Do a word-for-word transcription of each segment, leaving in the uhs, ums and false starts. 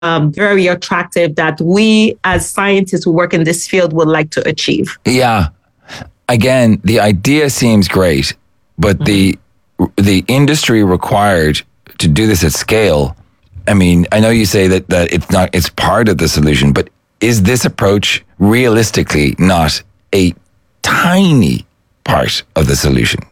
um, very attractive that we as scientists who work in this field would like to achieve. Yeah. Again, the idea seems great, but mm-hmm. the the industry required to do this at scale, I mean, I know you say that, that it's not, it's part of the solution, but is this approach realistically not a tiny part of the solution?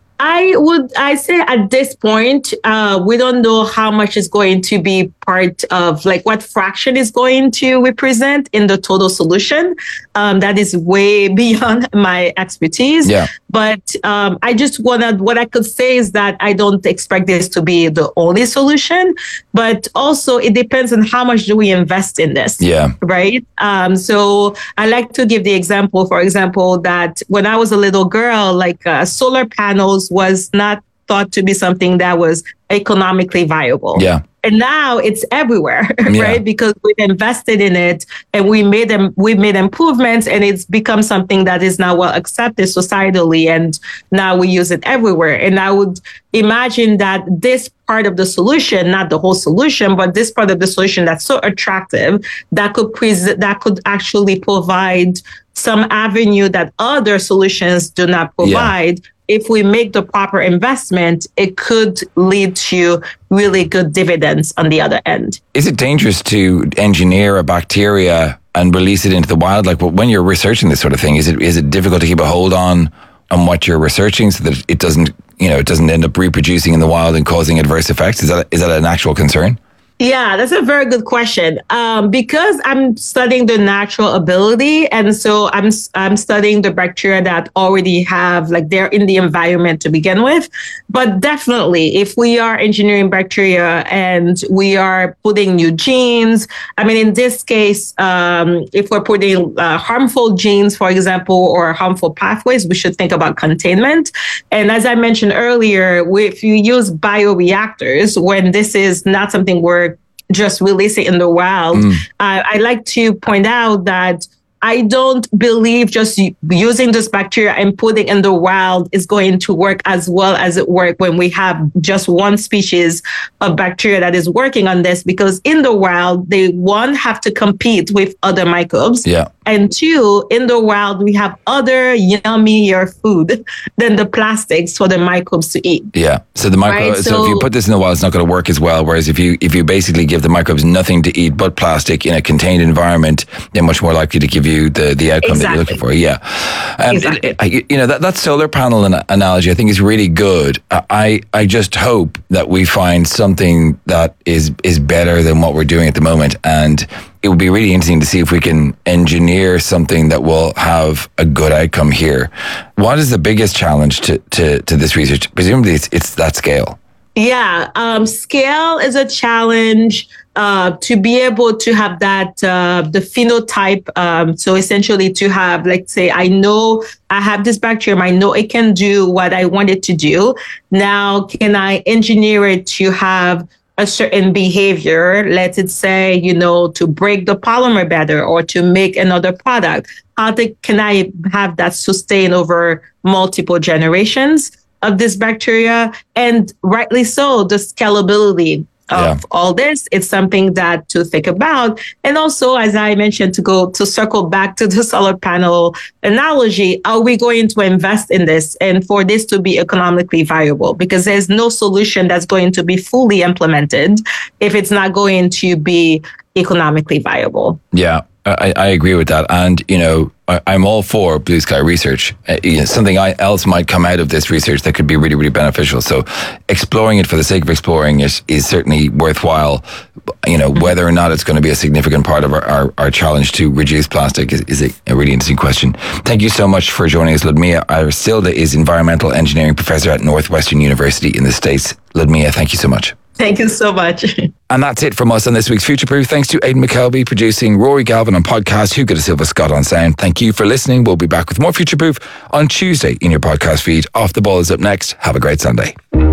I would, I say at this point, uh, we don't know how much is going to be part of, like what fraction is going to represent in the total solution. Um, that is way beyond my expertise. Yeah. But um, I just wanted, what I could say is that I don't expect this to be the only solution, but also it depends on how much do we invest in this. Yeah. Right. Um, so I like to give the example, for example, that when I was a little girl, like uh, solar panels was not thought to be something that was economically viable. Yeah. And now it's everywhere, yeah. right? Because we've invested in it and we made them, we've made improvements, and it's become something that is now well accepted societally. And now we use it everywhere. And I would imagine that this part of the solution, not the whole solution, but this part of the solution that's so attractive that could pres- that could actually provide some avenue that other solutions do not provide. Yeah. If we make the proper investment, it could lead to really good dividends on the other end. Is it dangerous to engineer a bacteria and release it into the wild? Like when you're researching this sort of thing, is it is it difficult to keep a hold on on what you're researching so that it doesn't, you know, it doesn't end up reproducing in the wild and causing adverse effects? Is that is that an actual concern? Yeah, that's a very good question. Um, because I'm studying the natural ability, and so I'm I'm studying the bacteria that already have, like, they're in the environment to begin with. But definitely, if we are engineering bacteria and we are putting new genes, I mean, in this case, um, if we're putting uh, harmful genes, for example, or harmful pathways, we should think about containment. And as I mentioned earlier, if you use bioreactors, when this is not something we're just release it in the wild. Mm. Uh, I like to point out that I don't believe just using this bacteria and putting in the wild is going to work as well as it works when we have just one species of bacteria that is working on this, because in the wild, they, one, have to compete with other microbes. Yeah. And two, in the wild, we have other yummier food than the plastics for the microbes to eat. Yeah. So the micro. Right? So, so if you put this in the wild, it's not going to work as well. Whereas if you if you basically give the microbes nothing to eat but plastic in a contained environment, they're much more likely to give you the the outcome exactly. that you're looking for. Yeah. Um, exactly. it, it, you know that that solar panel an- analogy I think is really good. I I just hope that we find something that is is better than what we're doing at the moment, and it would be really interesting to see if we can engineer something that will have a good outcome here. What is the biggest challenge to, to, to this research? Presumably it's, it's that scale. Yeah, um, scale is a challenge. Uh, to be able to have that, uh, the phenotype. Um, so essentially to have, let's say, I know I have this bacterium, I know it can do what I want it to do. Now, can I engineer it to have a certain behavior, let's say, you know, to break the polymer better or to make another product? How the, can I have that sustain over multiple generations of this bacteria? And rightly so, the scalability of yeah. all this, it's something that to think about. And also, as I mentioned, to go to circle back to the solar panel analogy, are we going to invest in this and for this to be economically viable? Because there's no solution that's going to be fully implemented if it's not going to be economically viable. Yeah. I, I agree with that. And, you know, I, I'm all for blue sky research. Uh, you know, something I, else might come out of this research that could be really, really beneficial. So exploring it for the sake of exploring it is certainly worthwhile. You know, whether or not it's going to be a significant part of our, our, our challenge to reduce plastic is, is a, a really interesting question. Thank you so much for joining us. Ludmilla Arsilda is Environmental Engineering Professor at Northwestern University in the States. Ludmilla, thank you so much. Thank you so much. And that's it from us on this week's Future Proof. Thanks to Aidan McKelvey producing, Rory Galvin on podcast, Hugo de Silva Scott on sound. Thank you for listening. We'll be back with more Future Proof on Tuesday in your podcast feed. Off the Ball is up next. Have a great Sunday.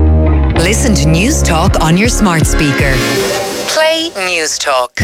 Listen to News Talk on your smart speaker. Play News Talk.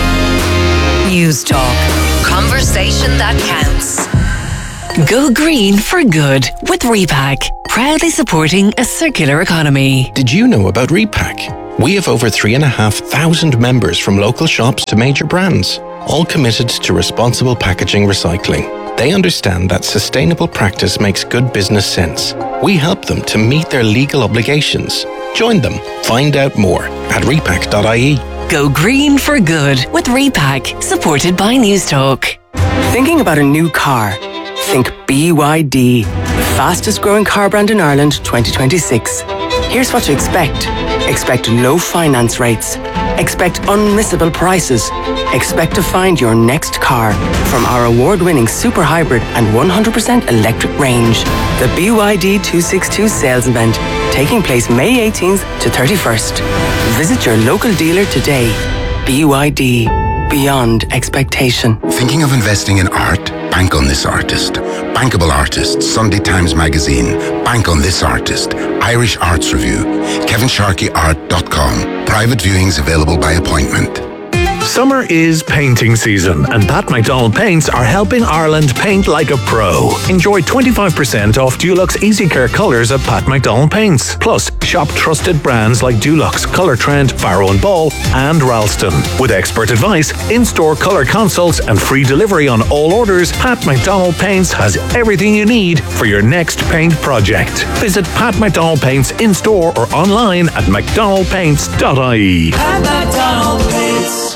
News Talk. Conversation that counts. Go green for good with Repack. Proudly supporting a circular economy. Did you know about Repack? We have over three and a half thousand members from local shops to major brands, all committed to responsible packaging recycling. They understand that sustainable practice makes good business sense. We help them to meet their legal obligations. Join them. Find out more at repack dot I E. Go green for good with Repack, supported by News Talk. Thinking about a new car? Think B Y D, the fastest growing car brand in Ireland twenty twenty-six. Here's what to expect. Expect low finance rates. Expect unmissable prices. Expect to find your next car from our award-winning super hybrid and one hundred percent electric range. The B Y D two sixty-two sales event, taking place May eighteenth to thirty-first. Visit your local dealer today. B Y D, beyond expectation. Thinking of investing in art? Bank on this artist. Bankable Artists, Sunday Times Magazine. Bank on this artist. Irish Arts Review. Kevin Sharkey Art dot com. Private viewings available by appointment. Summer is painting season, and Pat McDonald Paints are helping Ireland paint like a pro. Enjoy twenty-five percent off Dulux Easy Care colours at Pat McDonald Paints. Plus, shop trusted brands like Dulux, Colour Trend, Barrow and Ball, and Ralston. With expert advice, in-store colour consults, and free delivery on all orders, Pat McDonald Paints has everything you need for your next paint project. Visit Pat McDonald Paints in-store or online at mcdonald paints dot I E. Pat McDonald Paints.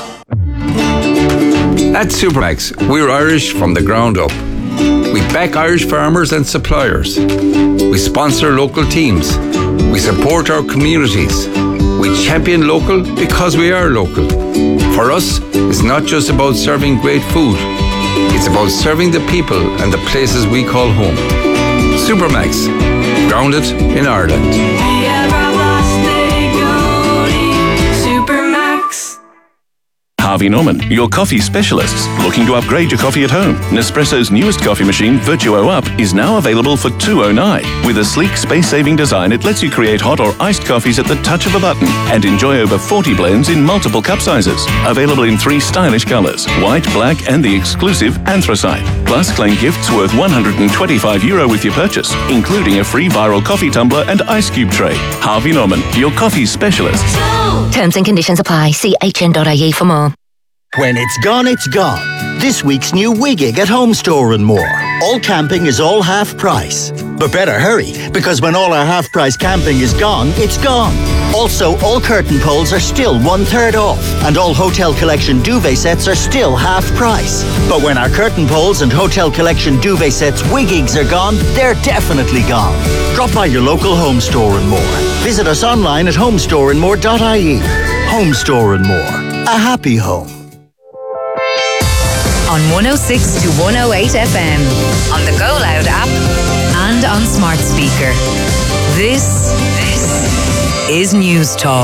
At Supermax, we're Irish from the ground up. We back Irish farmers and suppliers. We sponsor local teams. We support our communities. We champion local because we are local. For us, it's not just about serving great food. It's about serving the people and the places we call home. Supermax, grounded in Ireland. Harvey Norman, your coffee specialists. Looking to upgrade your coffee at home? Nespresso's newest coffee machine, Virtuo Up, is now available for two hundred nine dollars. With a sleek, space-saving design, it lets you create hot or iced coffees at the touch of a button and enjoy over forty blends in multiple cup sizes. Available in three stylish colours, white, black and the exclusive anthracite. Plus, claim gifts worth one hundred twenty-five euro with your purchase, including a free viral coffee tumbler and ice cube tray. Harvey Norman, your coffee specialists. Terms and conditions apply. See h n dot I E for more. When it's gone, it's gone. This week's new Wiggig at Home Store and More. All camping is all half price. But better hurry, because when all our half price camping is gone, it's gone. Also, all curtain poles are still one third off, and all Hotel Collection duvet sets are still half price. But when our curtain poles and Hotel Collection duvet sets Wiggigs are gone, they're definitely gone. Drop by your local Home Store and More. Visit us online at home store and more dot I E. Home Store and More. A happy home. On one oh six to one oh eight F M, on the Go Loud app, and on smart speaker. This, this is News Talk.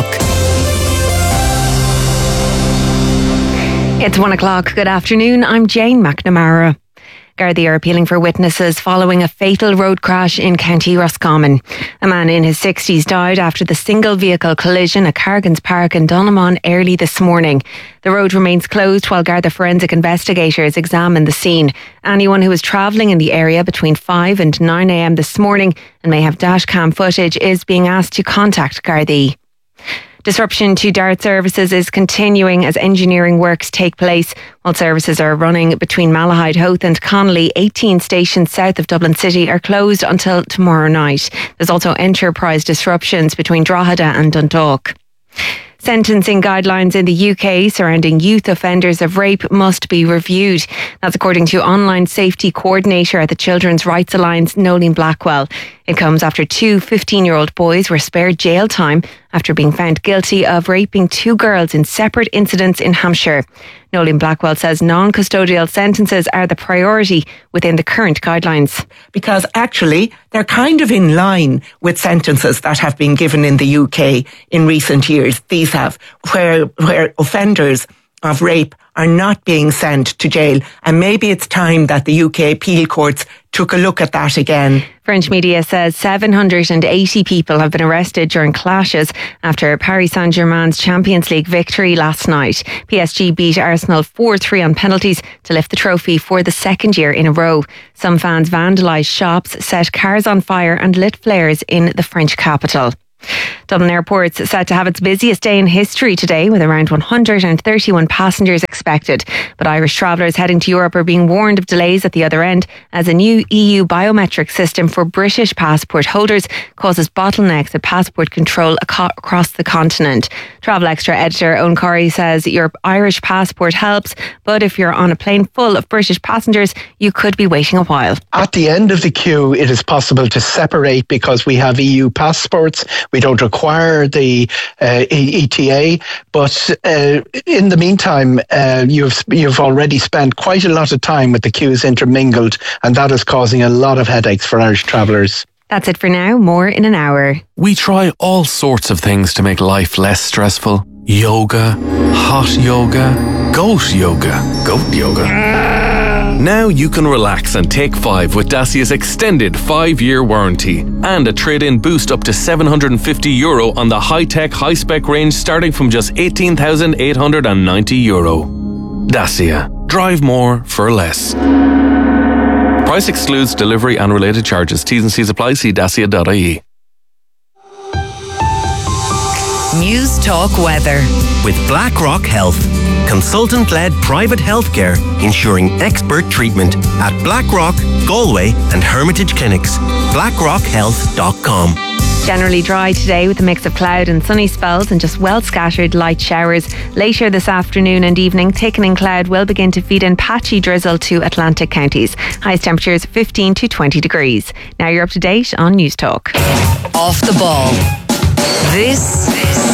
It's one o'clock. Good afternoon. I'm Jane McNamara. Gardaí are appealing for witnesses following a fatal road crash in County Roscommon. A man in his sixties died after the single vehicle collision at Cargans Park in Donaghmon early this morning. The road remains closed while Garda forensic investigators examine the scene. Anyone who was travelling in the area between five and nine a m this morning and may have dashcam footage is being asked to contact Gardaí. Disruption to DART services is continuing as engineering works take place. While services are running between Malahide, Howth and Connolly, eighteen stations south of Dublin City are closed until tomorrow night. There's also enterprise disruptions between Drogheda and Dundalk. Sentencing guidelines in the U K surrounding youth offenders of rape must be reviewed. That's according to online safety coordinator at the Children's Rights Alliance, Nolene Blackwell. It comes after two fifteen-year-old boys were spared jail time after being found guilty of raping two girls in separate incidents in Hampshire. Nolene Blackwell says non-custodial sentences are the priority within the current guidelines. Because actually, they're kind of in line with sentences that have been given in the U K in recent years. These have, where, where offenders of rape are not being sent to jail. And maybe it's time that the U K appeal courts took a look at that again. French media says seven hundred eighty people have been arrested during clashes after Paris Saint-Germain's Champions League victory last night. P S G beat Arsenal four three on penalties to lift the trophy for the second year in a row. Some fans vandalised shops, set cars on fire and lit flares in the French capital. Dublin Airport's set to have its busiest day in history today, with around one hundred thirty-one passengers expected. But Irish travellers heading to Europe are being warned of delays at the other end, as a new E U biometric system for British passport holders causes bottlenecks at passport control aco- across the continent. Travel Extra editor Owen Corey says your Irish passport helps, but if you're on a plane full of British passengers, you could be waiting a while. At the end of the queue, it is possible to separate because we have E U passports. We don't require the uh, E T A, but uh, in the meantime, uh, you've you've already spent quite a lot of time with the queues intermingled, and that is causing a lot of headaches for Irish travellers. That's it for now. More in an hour. We try all sorts of things to make life less stressful. Yoga, hot yoga, goat yoga, goat yoga. Now you can relax and take five with Dacia's extended five-year warranty and a trade-in boost up to seven hundred fifty euro on the high-tech, high-spec range starting from just eighteen thousand eight hundred ninety euro. Dacia. Drive more for less. Price excludes delivery and related charges. T's and C's apply. See dacia dot I E. News Talk Weather. With BlackRock Health, consultant-led private healthcare ensuring expert treatment at BlackRock, Galway and Hermitage Clinics. blackrock health dot com. Generally dry today with a mix of cloud and sunny spells and just well scattered light showers. Later this afternoon and evening, thickening cloud will begin to feed in patchy drizzle to Atlantic counties. Highest temperatures fifteen to twenty degrees. Now you're up to date on News Talk. Off the ball. This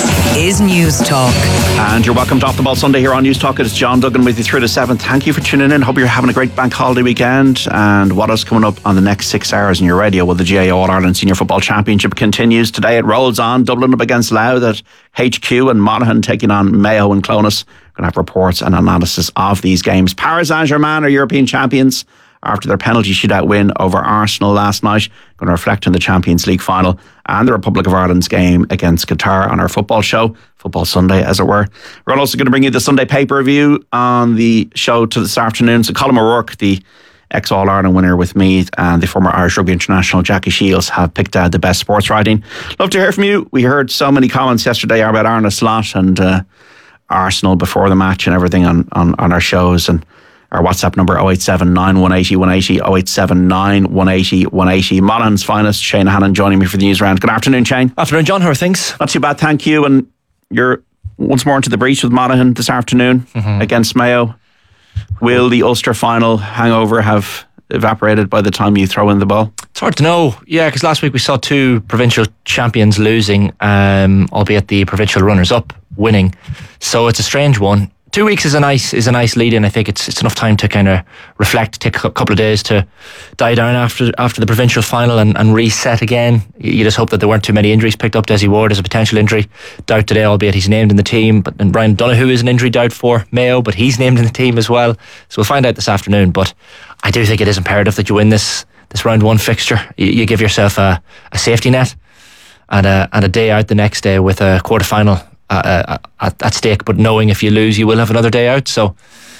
is News Talk. And you're welcome to Off the Ball Sunday here on News Talk. It's John Duggan with you through the seventh. Thank you for tuning in. Hope you're having a great bank holiday weekend. And what is coming up on the next six hours in your radio? Well, the G A O All-Ireland Senior Football Championship continues today. It rolls on. Dublin up against Louth at H Q and Monaghan taking on Mayo and Clonus. Going to have reports and analysis of these games. Paris Saint-Germain are European champions after their penalty shootout win over Arsenal last night. Going to reflect on the Champions League final and the Republic of Ireland's game against Qatar on our football show, Football Sunday as it were. We're also going to bring you the Sunday paper review on the show to this afternoon. So Colin O'Rourke, the ex-All-Ireland winner with me, and the former Irish Rugby International Jackie Shields have picked out the best sports writing. Love to hear from you. We heard so many comments yesterday about Arna Slot and uh, Arsenal before the match and everything on, on, on our shows, and our WhatsApp number oh eight seven nine, one eight oh, one eight oh, oh eight seven nine, one eight oh, one eight oh. Monaghan's finest, Shane Hannon, joining me for the news round. Good afternoon, Shane. Afternoon, John. How are things? Not too bad, thank you. And you're once more into the breach with Monaghan this afternoon mm-hmm. against Mayo. Will the Ulster final hangover have evaporated by the time you throw in the ball? It's hard to know. Yeah, because last week we saw two provincial champions losing, um, albeit the provincial runners-up winning. So it's a strange one. Two weeks is a nice is a nice lead in. I think it's it's enough time to kind of reflect, take a couple of days to die down after after the provincial final and, and reset again. You just hope that there weren't too many injuries picked up. Dessie Ward is a potential injury doubt today, albeit he's named in the team. But then Brian Donoghue is an injury doubt for Mayo, but he's named in the team as well. So we'll find out this afternoon. But I do think it is imperative that you win this this round one fixture. You, you give yourself a, a safety net and a and a day out the next day with a quarter final Uh, at, at stake, but knowing if you lose you will have another day out. So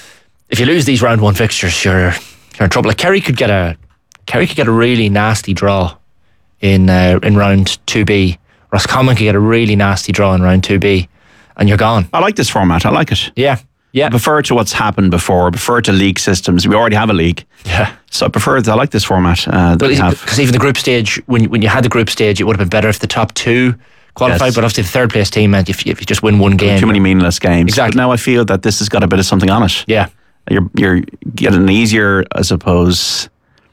if you lose these round one fixtures, you're you're in trouble. Like Kerry could get a Kerry could get a really nasty draw in uh, in round two B. Roscommon could get a really nasty draw in round two B, and you're gone. I like this format. I like it. Yeah, yeah. I prefer it to what's happened before. I prefer it to league systems. We already have a league. Yeah. So I prefer it. I like this format uh, that well, we have. Because even the group stage, when when you had the group stage, it would have been better if the top two qualified, yes. But obviously the third place team meant if you, if you just win one game. Too many meaningless games. Exactly. But now I feel that this has got a bit of something on it. Yeah. You're you're getting easier, I suppose,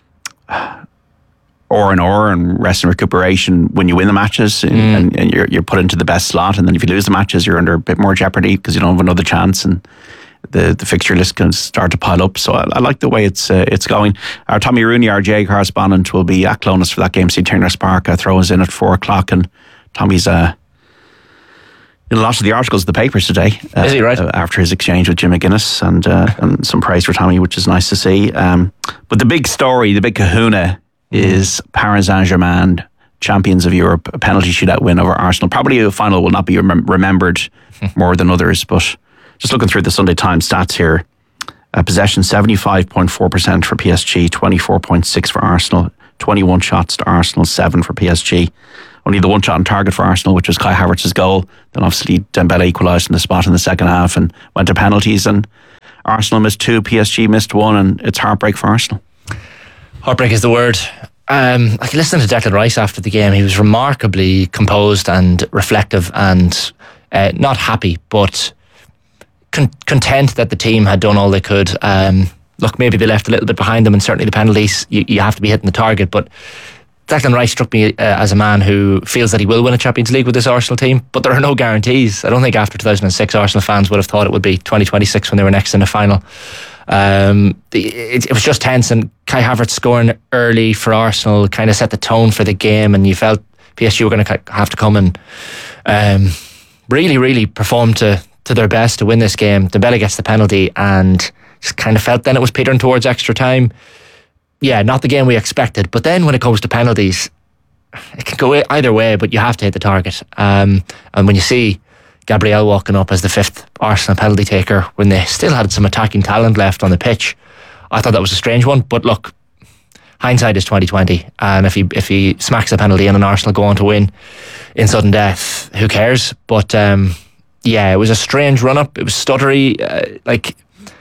or and or and rest and recuperation when you win the matches and, mm. and, and you're you're put into the best slot, and then if you lose the matches you're under a bit more jeopardy because you don't have another chance, and the, the fixture list can start to pile up. So I, I like the way it's uh, it's going. Our Tommy Rooney, our J correspondent, will be at Clonus for that game. See Turner's Park uh, throw us in at four o'clock, and Tommy's uh, in a lot of the articles of the papers today. Uh, Is he right? Uh, after his exchange with Jim McGuinness, and uh, and some praise for Tommy, which is nice to see. Um, but the big story, the big kahuna, is Paris Saint-Germain, champions of Europe, a penalty shootout win over Arsenal. Probably the final will not be rem- remembered more than others, but just looking through the Sunday Times stats here, uh, possession seventy-five point four percent for P S G, twenty-four point six for Arsenal, twenty-one shots to Arsenal, seven for P S G. only the one shot on target for Arsenal, which was Kai Havertz's goal. Then obviously Dembele equalised in the spot in the second half and went to penalties, and Arsenal missed two, P S G missed one, and it's heartbreak for Arsenal. Heartbreak is the word. Um, I listened to Declan Rice after the game. He was remarkably composed and reflective and uh, not happy, but con- content that the team had done all they could. Um, look, maybe they left a little bit behind them, and certainly the penalties, you, you have to be hitting the target, but Declan Rice struck me uh, as a man who feels that he will win a Champions League with this Arsenal team, but there are no guarantees. I don't think after two thousand six Arsenal fans would have thought it would be twenty twenty-six when they were next in the final. Um, it, it was just tense, and Kai Havertz scoring early for Arsenal kind of set the tone for the game, and you felt P S G were going to have to come and um, really, really perform to, to their best to win this game. Dembele gets the penalty, and just kind of felt then it was petering towards extra time. Yeah, not the game we expected. But then when it comes to penalties, it can go either way, but you have to hit the target. Um, and when you see Gabriel walking up as the fifth Arsenal penalty taker when they still had some attacking talent left on the pitch, I thought that was a strange one. But look, hindsight is twenty twenty, and if he if he smacks the penalty and an Arsenal go on to win in sudden death, who cares? But um, yeah, it was a strange run up. It was stuttery. Uh, like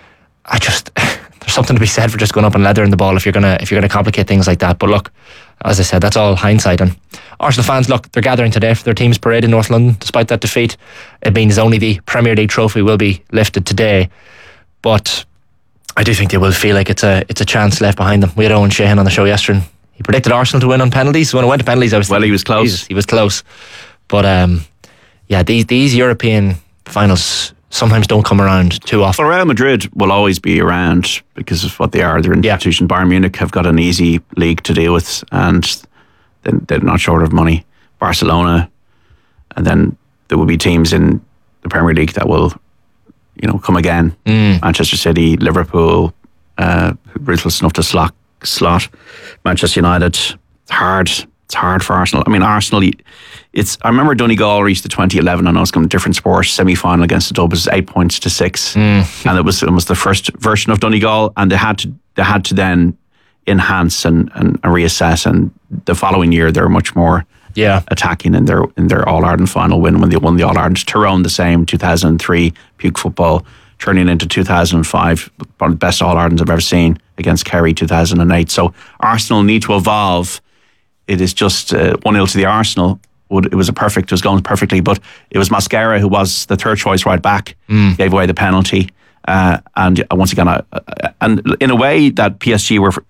I just. There's something to be said for just going up and leathering the ball if you're gonna if you're gonna complicate things like that. But look, as I said, that's all hindsight. And Arsenal fans, look, they're gathering today for their team's parade in North London. Despite that defeat, it means only the Premier League trophy will be lifted today. But I do think they will feel like it's a it's a chance left behind them. We had Owen Sheehan on the show yesterday. He predicted Arsenal to win on penalties. When it went to penalties, I was well, thinking, he was close. Jesus, he was close. But um, yeah, these these European finals sometimes don't come around too often. Well, Real Madrid will always be around because of what they are. Their institution. Yeah. Bayern Munich have got an easy league to deal with, and they're not short of money. Barcelona, and then there will be teams in the Premier League that will, you know, come again. Mm. Manchester City, Liverpool, uh, ruthless enough to slot, slot. Manchester United, it's hard. It's hard for Arsenal. I mean, Arsenal, it's, I remember Donegal reached the twenty eleven, I know it's come to different sports, semi-final against the Dubs, it was eight points to six. Mm. And it was it was the first version of Donegal, and they had to they had to then enhance and, and, and reassess, and the following year they were much more yeah. attacking in their in their All-Ireland final win when they won the All-Ireland. Tyrone the same, two thousand three, Puke football, turning into two thousand five, one of the best All-Irelands I've ever seen against Kerry two thousand eight. So Arsenal need to evolve. It is just uh, one nil to the Arsenal. It was a perfect, it was going perfectly, but it was Mascara who was the third choice right back, mm. gave away the penalty. Uh, and once again, uh, and in a way that P S G were,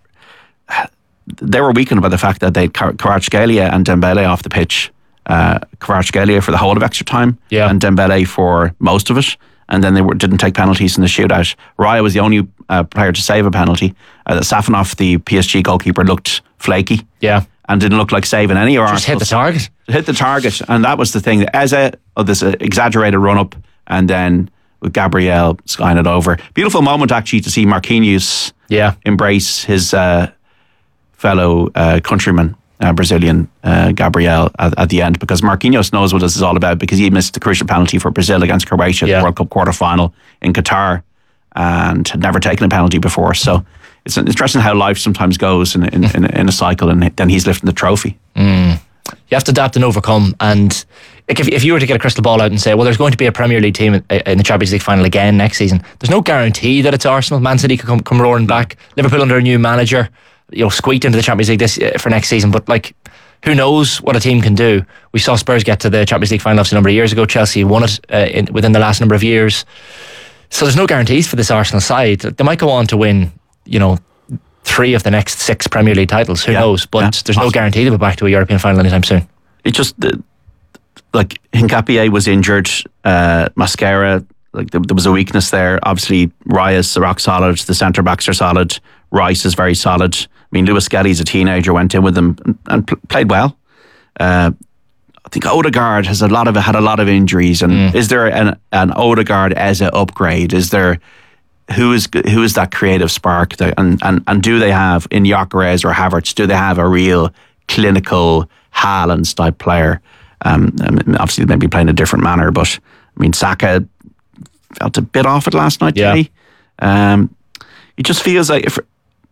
they were weakened by the fact that they had Kvaratskhelia and Dembele off the pitch. Uh, Kvaratskhelia for the whole of extra time, yeah. and Dembele for most of it. And then they were, didn't take penalties in the shootout. Raya was the only uh, player to save a penalty. Uh, Safanov, the P S G goalkeeper, looked flaky. Yeah. And didn't look like saving any of Just hit the target. Hit the target. And that was the thing. Eze, oh, this uh, exaggerated run-up, and then with Gabriel skying it over. Beautiful moment, actually, to see Marquinhos yeah. embrace his uh, fellow uh, countryman, uh, Brazilian uh, Gabriel, at, at the end, because Marquinhos knows what this is all about, because he missed the crucial penalty for Brazil against Croatia, yeah. the World Cup quarter-final in Qatar, and had never taken a penalty before. So it's interesting how life sometimes goes in in, in, in a cycle, and then he's lifting the trophy. Mm. You have to adapt and overcome. And if, if you were to get a crystal ball out and say, well, there's going to be a Premier League team in, in the Champions League final again next season, there's no guarantee that it's Arsenal. Man City could come, come roaring back. Liverpool under a new manager, you know, squeaked into the Champions League this uh, for next season. But like, who knows what a team can do? We saw Spurs get to the Champions League final a number of years ago. Chelsea won it uh, in, within the last number of years. So there's no guarantees for this Arsenal side. They might go on to win, you know, three of the next six Premier League titles. Who yeah, knows? But yeah, there's no guarantee they'll be back to a European final anytime soon. It just, uh, like, Hincapié was injured. Uh, Mascara, like, there, there was a weakness there. Obviously, Raya's rock solid. The centre backs are solid. Rice is very solid. I mean, Lewis Skelly's a teenager, went in with them and, and pl- played well. Uh, I think Odegaard has a lot of had a lot of injuries, and mm. is there an an Odegaard as an upgrade? Is there who is who is that creative spark? That, and and and do they have in Gyökeres or Havertz? Do they have a real clinical Haaland type player? Um, I mean, obviously, they may be playing a different manner, but I mean, Saka felt a bit off it last night. Yeah. Did he? Um, it just feels like if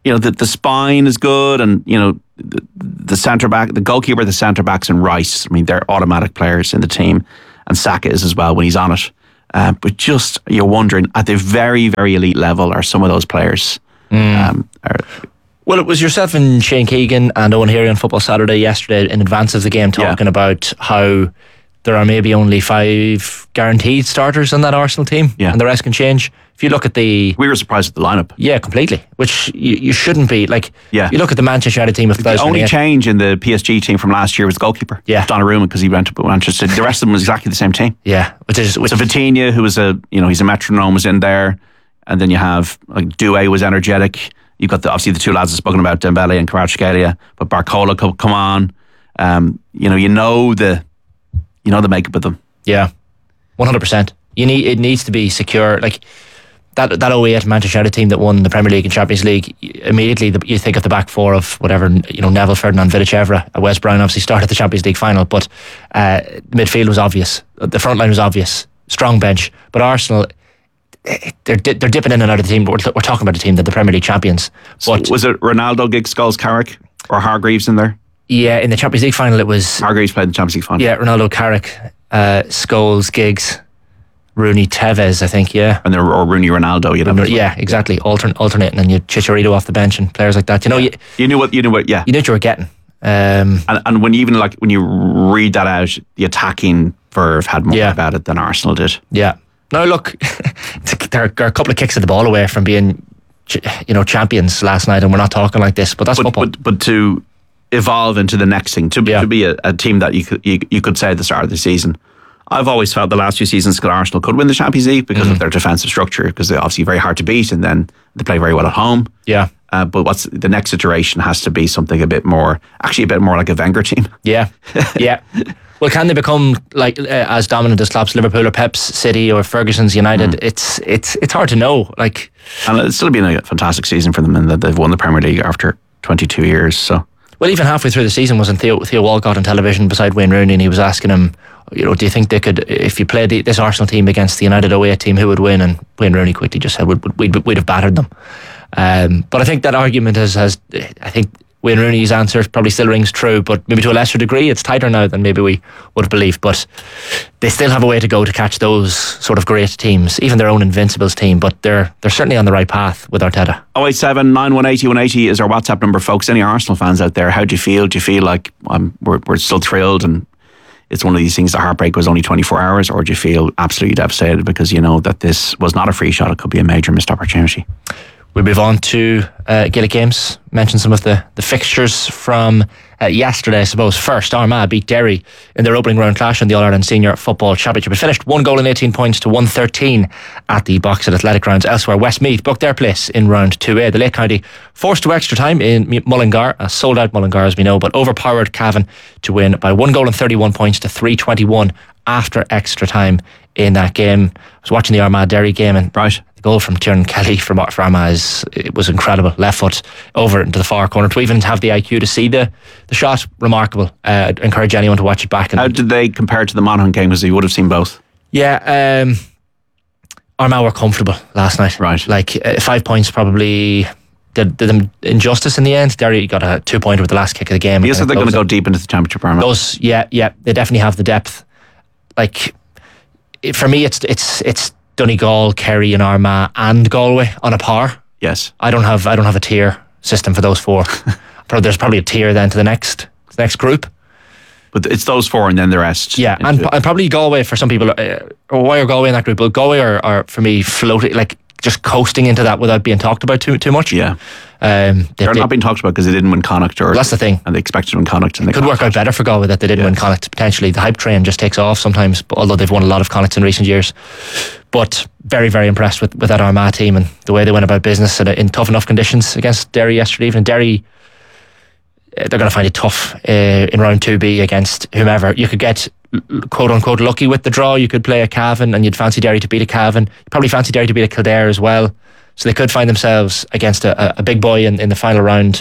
you know, the, the spine is good, and, you know, the, the centre back, the goalkeeper, the centre backs, and Rice. I mean, they're automatic players in the team, and Saka is as well when he's on it. Uh, but just, you're wondering, at the very, very elite level, are some of those players. Mm. Um, are, well, it was yourself and Shane Keegan and Owen Heary on Football Saturday yesterday in advance of the game talking yeah. about how there are maybe only five guaranteed starters on that Arsenal team, yeah. and the rest can change. If you look at the... We were surprised at the lineup. Yeah, completely. Which you, you shouldn't be. Like, yeah. you look at the Manchester United team of the only change in the P S G team from last year was the goalkeeper. Yeah. Donnarumma, because he went to Manchester. The rest of them was exactly the same team. Yeah. Which is, which so Vitinha, who was a, you know, he's a metronome, was in there. And then you have, like, Doué was energetic. You've got the, obviously the two lads I've spoken about, Dembele and Kvaratskhelia. But Barcola come, come on. Um, you know, you know the, you know the makeup of them. Yeah. one hundred percent. You need, it needs to be secure. Like, That that oh eight Manchester United team that won the Premier League and Champions League, immediately the, you think of the back four of whatever, you know, Neville, Ferdinand, Vidic, Evra. Wes Brown obviously started the Champions League final, but uh, midfield was obvious. The front line was obvious. Strong bench. But Arsenal, they're they're dipping in and out of the team. We're, we're talking about a team that the Premier League champions. But so was it Ronaldo, Giggs, Scholes, Carrick, or Hargreaves in there? Yeah, in the Champions League final it was... Hargreaves played in the Champions League final. Yeah, Ronaldo, Carrick, uh, Scholes, Giggs, Rooney, Tevez, I think, yeah. And there, or Rooney, Ronaldo, you know. Yeah, exactly. Altern, alternating, and you Chicharito off the bench and players like that. You know, yeah. you, you knew what you knew what. Yeah, you knew what you were getting. Um, and and when you even like when you read that out, the attacking verve had more yeah. about it than Arsenal did. Yeah. Now look, there are a couple of kicks of the ball away from being, you know, champions last night, and we're not talking like this, but that's but, football. But, but to evolve into the next thing, to, yeah. to be a, a team that you could you, you could say at the start of the season. I've always felt the last few seasons that Arsenal could win the Champions League because mm. of their defensive structure, because they're obviously very hard to beat, and then they play very well at home. Yeah. Uh, but what's the next iteration has to be something a bit more, actually a bit more like a Wenger team. Yeah. Yeah. Well, can they become like uh, as dominant as Klopp's Liverpool or Pep's City or Ferguson's United? Mm. It's it's it's hard to know. Like, and it's still been a fantastic season for them, in that they've won the Premier League after twenty-two years. So. Well, even halfway through the season, wasn't Theo, Theo Walcott on television beside Wayne Rooney, and he was asking him, you know, do you think they could, if you played the, this Arsenal team against the United oh eight team, who would win? And Wayne Rooney quickly just said, we'd, we'd, we'd have battered them. Um, but I think that argument has, has, I think Wayne Rooney's answer probably still rings true, but maybe to a lesser degree. It's tighter now than maybe we would have believed, but they still have a way to go to catch those sort of great teams, even their own Invincibles team, but they're they're certainly on the right path with Arteta. oh eight seven, nine one eight, one eight zero is our WhatsApp number, folks. Any Arsenal fans out there, how do you feel? Do you feel like um, we're, we're still thrilled and it's one of these things, the heartbreak was only twenty-four hours, or do you feel absolutely devastated because you know that this was not a free shot, it could be a major missed opportunity? We move on to uh, Gaelic Games. Mention some of the, the fixtures from uh, yesterday, I suppose. First, Armagh beat Derry in their opening round clash in the All-Ireland Senior Football Championship. It finished one goal and eighteen points to one thirteen at the Box at Athletic Grounds. Elsewhere, Westmeath booked their place in round two A. The Lake County forced to extra time in Mullingar, a sold-out Mullingar as we know, but overpowered Cavan to win by one goal and thirty-one points to three twenty-one after extra time in that game. I was watching the Armagh Derry game, and right. goal from Tiernan Kelly from for Armagh is, it was incredible. Left foot over into the far corner. To even have the I Q to see the, the shot, remarkable. Uh, I'd encourage anyone to watch it back. And how did they compare to the Monaghan game, as you would have seen both? Yeah, um, Armagh were comfortable last night. Right. Like uh, five points probably did, did them injustice in the end. Derry got a two pointer with the last kick of the game. Yes, so they're going to go deep into the championship, Armagh. Those, yeah, yeah, they definitely have the depth. Like, it, for me, it's it's it's. Donegal, Kerry and Armagh and Galway on a par. Yes. I don't have I don't have a tier system for those four. There's probably a tier then to the next the next group. But it's those four and then the rest. Yeah, and, and probably Galway for some people. Uh, why are Galway in that group? Well, Galway are, are for me floating, like just coasting into that without being talked about too too much. Yeah. Um, they, They're they, not being talked about because they didn't win Connacht. Or, that's the thing. And they expected to win Connacht. And it they could work out better for Galway that they didn't yeah. win Connacht. Potentially, the hype train just takes off sometimes, but although they've won a lot of Connachts in recent years. But very, very impressed with, with that Armagh team and the way they went about business in, in tough enough conditions against Derry yesterday evening. Derry, they're going to find it tough uh, in round two B against whomever. You could get quote unquote lucky with the draw. You could play a Cavan and you'd fancy Derry to beat a Cavan. You'd probably fancy Derry to beat a Kildare as well. So they could find themselves against a, a big boy in, in the final round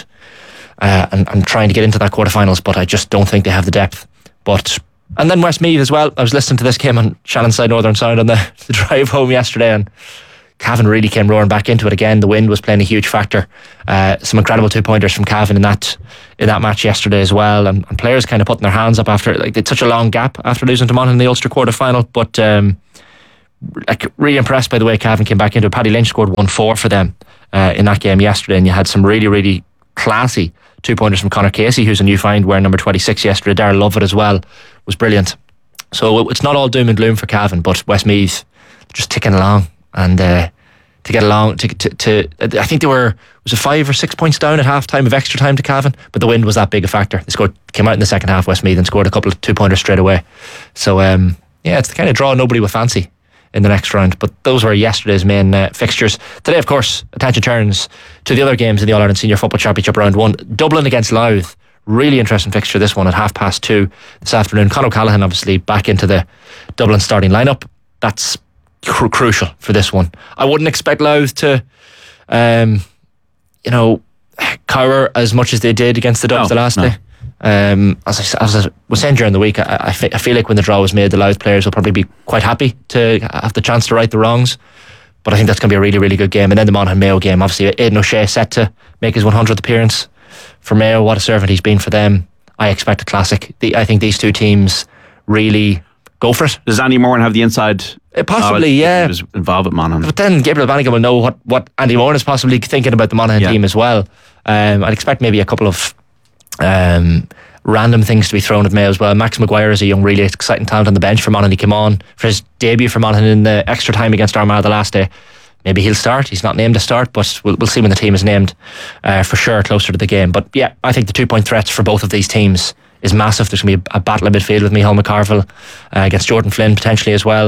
uh, and, and trying to get into that quarterfinals, but I just don't think they have the depth. But and then Westmeath as well. I was listening to this game on Shannonside Northern Sound on the, the drive home yesterday, and Cavan really came roaring back into it again. The wind was playing a huge factor. Uh, some incredible two pointers from Cavan in that in that match yesterday as well, and, and players kind of putting their hands up after, like, it's such a long gap after losing to Monaghan in the Ulster quarter final. But um, like, really impressed by the way Cavan came back into it. Paddy Lynch scored one four for them uh, in that game yesterday, and you had some really really classy two pointers from Conor Casey, who's a new find wearing number twenty-six yesterday. Darryl Lovett as well was brilliant. So it's not all doom and gloom for Cavan, but Westmeath just ticking along, and uh, to get along to, to, to I think they were was it five or six points down at half time of extra time to Cavan, but the wind was that big a factor. They scored, came out in the second half, Westmeath, and scored a couple of two pointers straight away. So um, yeah, it's the kind of draw nobody will fancy in the next round. But those were yesterday's main uh, fixtures. Today, of course, attention turns to the other games in the All Ireland Senior Football Championship round one. Dublin against Louth. Really interesting fixture, this one, at half past two this afternoon. Conor O'Callaghan obviously back into the Dublin starting lineup. That's cr- crucial for this one. I wouldn't expect Louth to, um, you know, cower as much as they did against the Dubs no, the last no. day. Um, as, I, as I was saying during the week, I, I, fe- I feel like when the draw was made, the Louth players will probably be quite happy to have the chance to right the wrongs. But I think that's going to be a really, really good game. And then the Monaghan Mayo game, obviously Aidan O'Shea set to make his one hundredth appearance for Mayo. What a servant he's been for them. I expect a classic. The, I think these two teams really go for it. Does Andy Moran have the inside? Uh, possibly, oh, yeah. He was involved with Monaghan. But then Gabriel Bannigan will know what, what Andy Moran is possibly thinking about the Monaghan yeah. team as well. Um, I'd expect maybe a couple of um, random things to be thrown at Mayo as well. Max Maguire is a young, really exciting talent on the bench for Monaghan. He came on for his debut for Monaghan in the extra time against Armagh the last day. Maybe he'll start. He's not named to start, but we'll, we'll see when the team is named uh, for sure closer to the game. But yeah, I think the two point threats for both of these teams is massive. There's going to be a, a battle in midfield with Micheál McCarville uh, against Jordan Flynn potentially as well.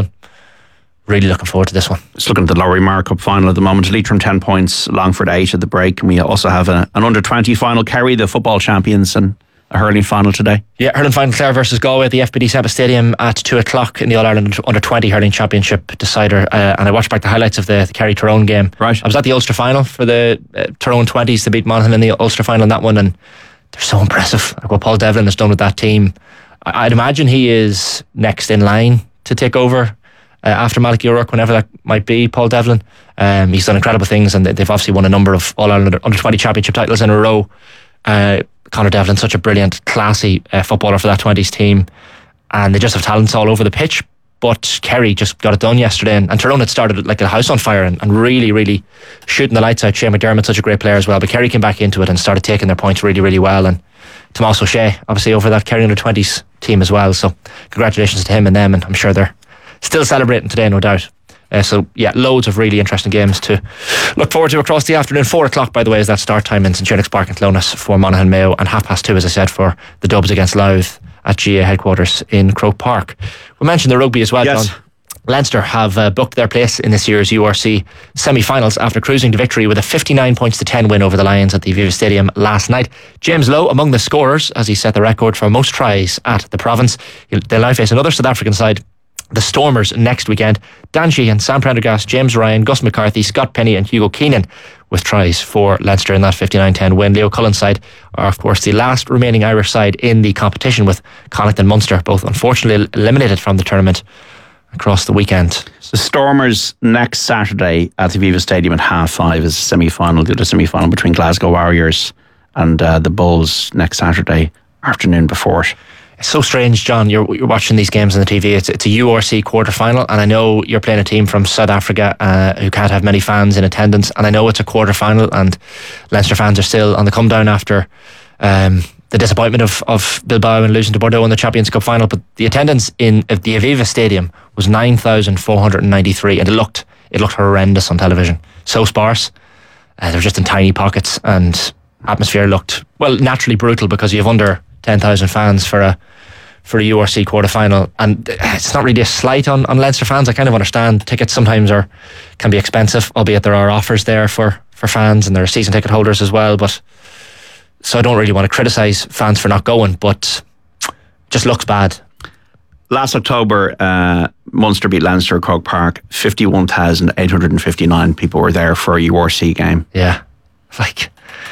Really looking forward to this one. Just looking at the Lowry Mar Cup final at the moment. Leitrim ten points, Longford eight at the break, and we also have a, an under twenty final. Kerry, the football champions, and a hurling final today. Yeah, hurling final, Clare versus Galway at the F B D Seba Stadium at two o'clock in the All Ireland under twenty hurling championship decider. Uh, and I watched back the highlights of the, the Kerry Tyrone game. Right. I was at the Ulster final for the uh, Tyrone twenties to beat Monaghan in the Ulster final in that one, and they're so impressive. Like what Paul Devlin has done with that team. I, I'd imagine he is next in line to take over uh, after Malachy O'Rourke, whenever that might be. Paul Devlin. Um, he's done incredible things, and they've obviously won a number of All Ireland under twenty championship titles in a row. Uh, Conor Devlin, such a brilliant, classy uh, footballer for that twenties team, and they just have talents all over the pitch. But Kerry just got it done yesterday, and, and Tyrone had started like a house on fire and, and really, really shooting the lights out. Shane McDermott, such a great player as well, but Kerry came back into it and started taking their points really, really well. And Tomás O'Shea, obviously over that Kerry under twenties team as well. So congratulations to him and them, and I'm sure they're still celebrating today, no doubt. Uh, so yeah, loads of really interesting games to look forward to across the afternoon. Four o'clock, by the way, is that start time in St James Park in Clones for Monaghan Mayo, and half past two, as I said, for the Dubs against Louth at G A headquarters in Croke Park. We mentioned the rugby as well, yes. John. Leinster have uh, booked their place in this year's U R C semi-finals after cruising to victory with a fifty-nine points to ten win over the Lions at the Aviva Stadium last night. James Lowe among the scorers, as he set the record for most tries at the province. They'll now face another South African side, the Stormers, next weekend. Dan Sheehan, Sam Prendergast, James Ryan, Gus McCarthy, Scott Penny and Hugo Keenan with tries for Leinster in that fifty-nine ten win. Leo Cullen's side are of course the last remaining Irish side in the competition, with Connacht and Munster both unfortunately eliminated from the tournament across the weekend. The Stormers next Saturday at the Aviva Stadium at half five is a semi-final, the other semi-final between Glasgow Warriors and uh, the Bulls next Saturday afternoon before it. It's so strange, John. You're, you're watching these games on the T V. It's, it's a U R C quarter final, and I know you're playing a team from South Africa uh, who can't have many fans in attendance. And I know it's a quarter final, and Leinster fans are still on the come down after um, the disappointment of, of Bilbao and losing to Bordeaux in the Champions Cup final. But the attendance in uh, the Aviva Stadium was nine thousand four hundred ninety-three, and it looked it looked horrendous on television. So sparse. Uh, they were just in tiny pockets, and atmosphere looked, well, naturally brutal because you have under ten thousand fans for a for a U R C quarter final, and it's not really a slight on, on Leinster fans. I kind of understand tickets sometimes are can be expensive, albeit there are offers there for, for fans, and there are season ticket holders as well. But so I don't really want to criticise fans for not going, but just looks bad. Last October, uh, Munster beat Leinster at Croke Park. fifty-one thousand eight hundred fifty-nine people were there for a U R C game. Yeah, like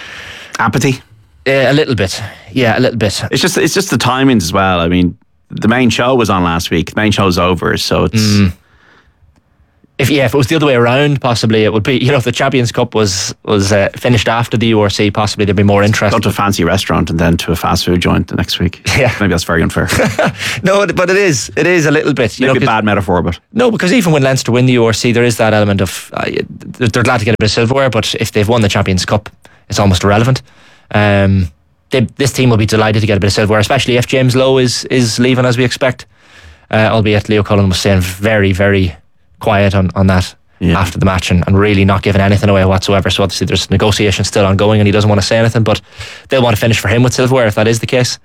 apathy. Yeah, a little bit. Yeah, a little bit. It's just it's just the timings as well. I mean, the main show was on last week. The main show's over, so it's mm. If yeah, if it was the other way around, possibly it would be. You know, if the Champions Cup was was uh, finished after the U R C, possibly there'd be more interest. Go to a fancy restaurant and then to a fast food joint the next week. Yeah, maybe that's very unfair. No, but it is. It is a little bit. You maybe know, a bad metaphor, but no, because even when Leinster win the U R C, there is that element of uh, they're glad to get a bit of silverware. But if they've won the Champions Cup, it's almost irrelevant. Um, they, this team will be delighted to get a bit of silverware, especially if James Lowe is is leaving as we expect. Uh, albeit Leo Cullen was staying very, very quiet on on that. Yeah. After the match and, and really not giving anything away whatsoever. So obviously there's negotiations still ongoing and he doesn't want to say anything, but they'll want to finish for him with silverware if that is the case.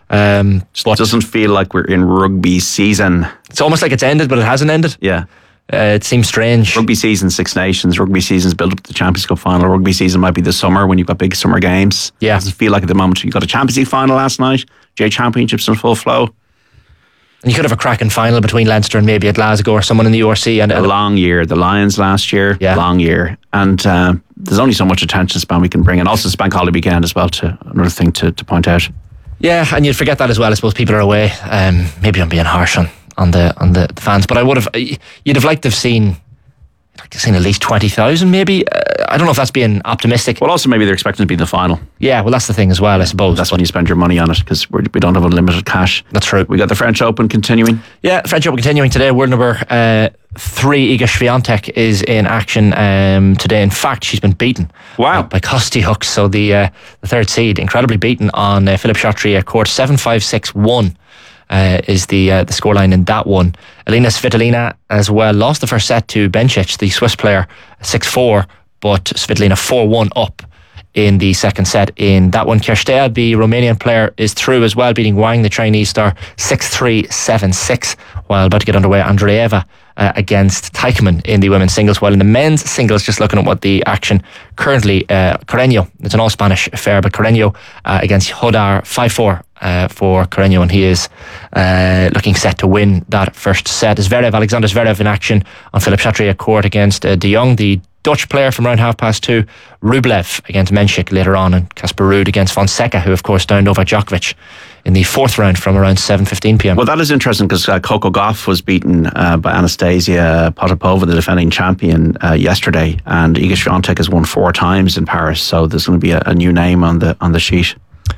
Um, but it doesn't feel like we're in rugby season. It's almost like it's ended, but it hasn't ended. Yeah. Uh, it seems strange. Rugby season, Six Nations, rugby season's built up to the Champions Cup final. Rugby season might be the summer when you've got big summer games. Yeah. It doesn't feel like at the moment. You got a Champions League final last night, J Championships in full flow. And you could have a cracking final between Leinster and maybe a Glasgow or someone in the U R C. And a long year. The Lions last year, yeah. long year. And uh, there's only so much attention span we can bring. And also it's Bank Holiday weekend as well, to another thing to, to point out. Yeah, and you'd forget that as well. I suppose people are away. Um, maybe I'm being harsh on, on the on the, the fans, but I would have. You'd have liked to have seen, like to have seen at least twenty thousand. Maybe uh, I don't know if that's being optimistic. Well, also maybe they're expecting to be in the final. Yeah, well, that's the thing as well. I suppose that's when you spend your money on it because we don't have unlimited cash. That's true. We got the French Open continuing. Yeah, French Open continuing today. World number uh, three, Iga Swiatek, is in action um, today. In fact, she's been beaten. Wow. Uh, by Kosti Hooks. So the uh, the third seed, incredibly beaten on uh, Philippe Chatrier court. seven five six one uh, is the uh, the scoreline in that one. Elina Svitolina as well lost the first set to Bencic, the Swiss player, six four, but Svitolina four one up in the second set in that one. Kirstea, the Romanian player, is through as well, beating Wang, the Chinese star, six three, seven six, while about to get underway Andreeva uh, against Teichmann in the women's singles. While in the men's singles, just looking at what the action currently, uh, Carreño, it's an all-Spanish affair, but Carreño uh, against Hodar, five four uh, for Carreño, and he is uh, looking set to win that first set. Zverev, Alexander Zverev in action on Philippe Chatrier court against uh, De Jong, the Dutch player from around half past two. Rublev against Menchik later on, and Casper Ruud against Fonseca, who of course downed Novak Djokovic in the fourth round from around seven fifteen p.m. Well, that is interesting because uh, Coco Gauff was beaten uh, by Anastasia Potapova, the defending champion, uh, yesterday, and Iga Swiatek has won four times in Paris, so there's going to be a, a new name on the on the sheet.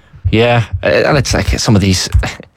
Yeah, uh, and it's like some of these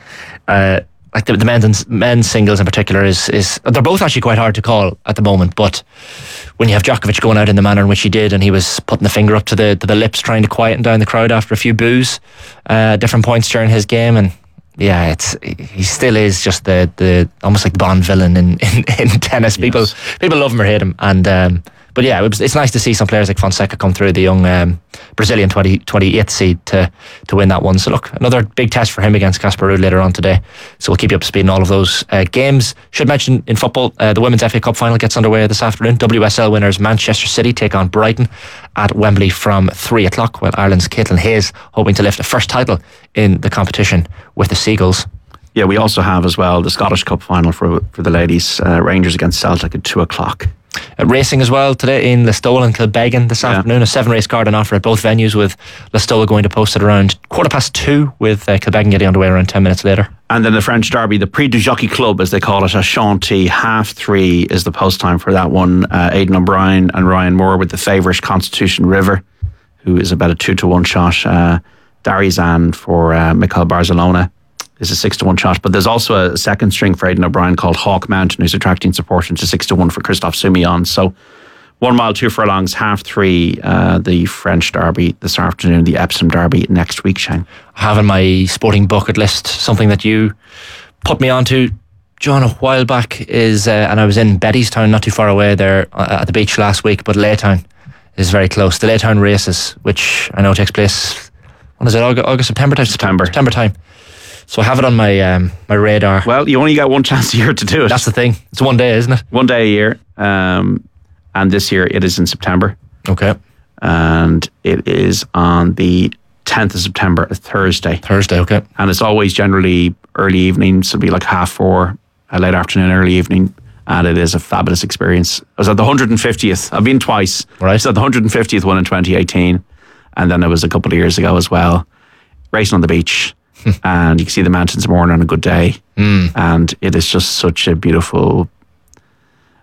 uh, like the, the men's men's singles in particular is is they're both actually quite hard to call at the moment, but when you have Djokovic going out in the manner in which he did, and he was putting the finger up to the to the lips trying to quieten down the crowd after a few boos uh, different points during his game, and yeah, it's he still is just the the almost like the Bond villain in in, in tennis. Yes. People people love him or hate him, and um, but yeah, it was, it's nice to see some players like Fonseca come through, the young um, Brazilian twenty, twenty-eighth seed to to win that one. So look, another big test for him against Casper Ruud later on today. So we'll keep you up to speed in all of those uh, games. Should mention in football, uh, the Women's F A Cup final gets underway this afternoon. W S L winners Manchester City take on Brighton at Wembley from three o'clock, while Ireland's Caitlin Hayes hoping to lift a first title in the competition with the Seagulls. Yeah, we also have as well the Scottish Cup final for for the ladies, uh, Rangers against Celtic at two o'clock. Uh, racing as well today in Listowel and Kilbeggan this yeah. afternoon. A seven race card on offer at both venues, with Listowel going to post at around quarter past two, with uh, Kilbeggan getting underway around ten minutes later. And then the French Derby, the Prix du Jockey Club as they call it, Ashanti, half three is the post time for that one. Uh, Aidan O'Brien and Ryan Moore with the favourite Constitution River, who is about a two to one shot. Uh, Darizan for uh, Mikel Barcelona is a six to one shot, but there's also a second string for Aidan O'Brien called Hawk Mountain, who's attracting support into six to one for Christophe Soumillon. So one mile, two furlongs, half three, uh, the French Derby this afternoon, the Epsom Derby next week, Shane. I have in my sporting bucket list something that you put me onto, John, a while back, is, uh, and I was in Bettystown, not too far away there uh, at the beach last week, but Laytown is very close. The Laytown races, which I know takes place, what is it, August, August September time? September. September time. So I have it on my um, my radar. Well, you only got one chance a year to do it. That's the thing. It's one day, isn't it? One day a year. Um, and this year it is in September. Okay. And it is on the tenth of September, a Thursday. Thursday, okay. And it's always generally early evening, so it'll be like half four, a late afternoon, early evening. And it is a fabulous experience. I was at the one hundred fiftieth. I've been twice. Right. I was at the one hundred fiftieth one in twenty eighteen. And then it was a couple of years ago as well. Racing on the beach. And you can see the mountains more on a good day. Mm. And it is just such a beautiful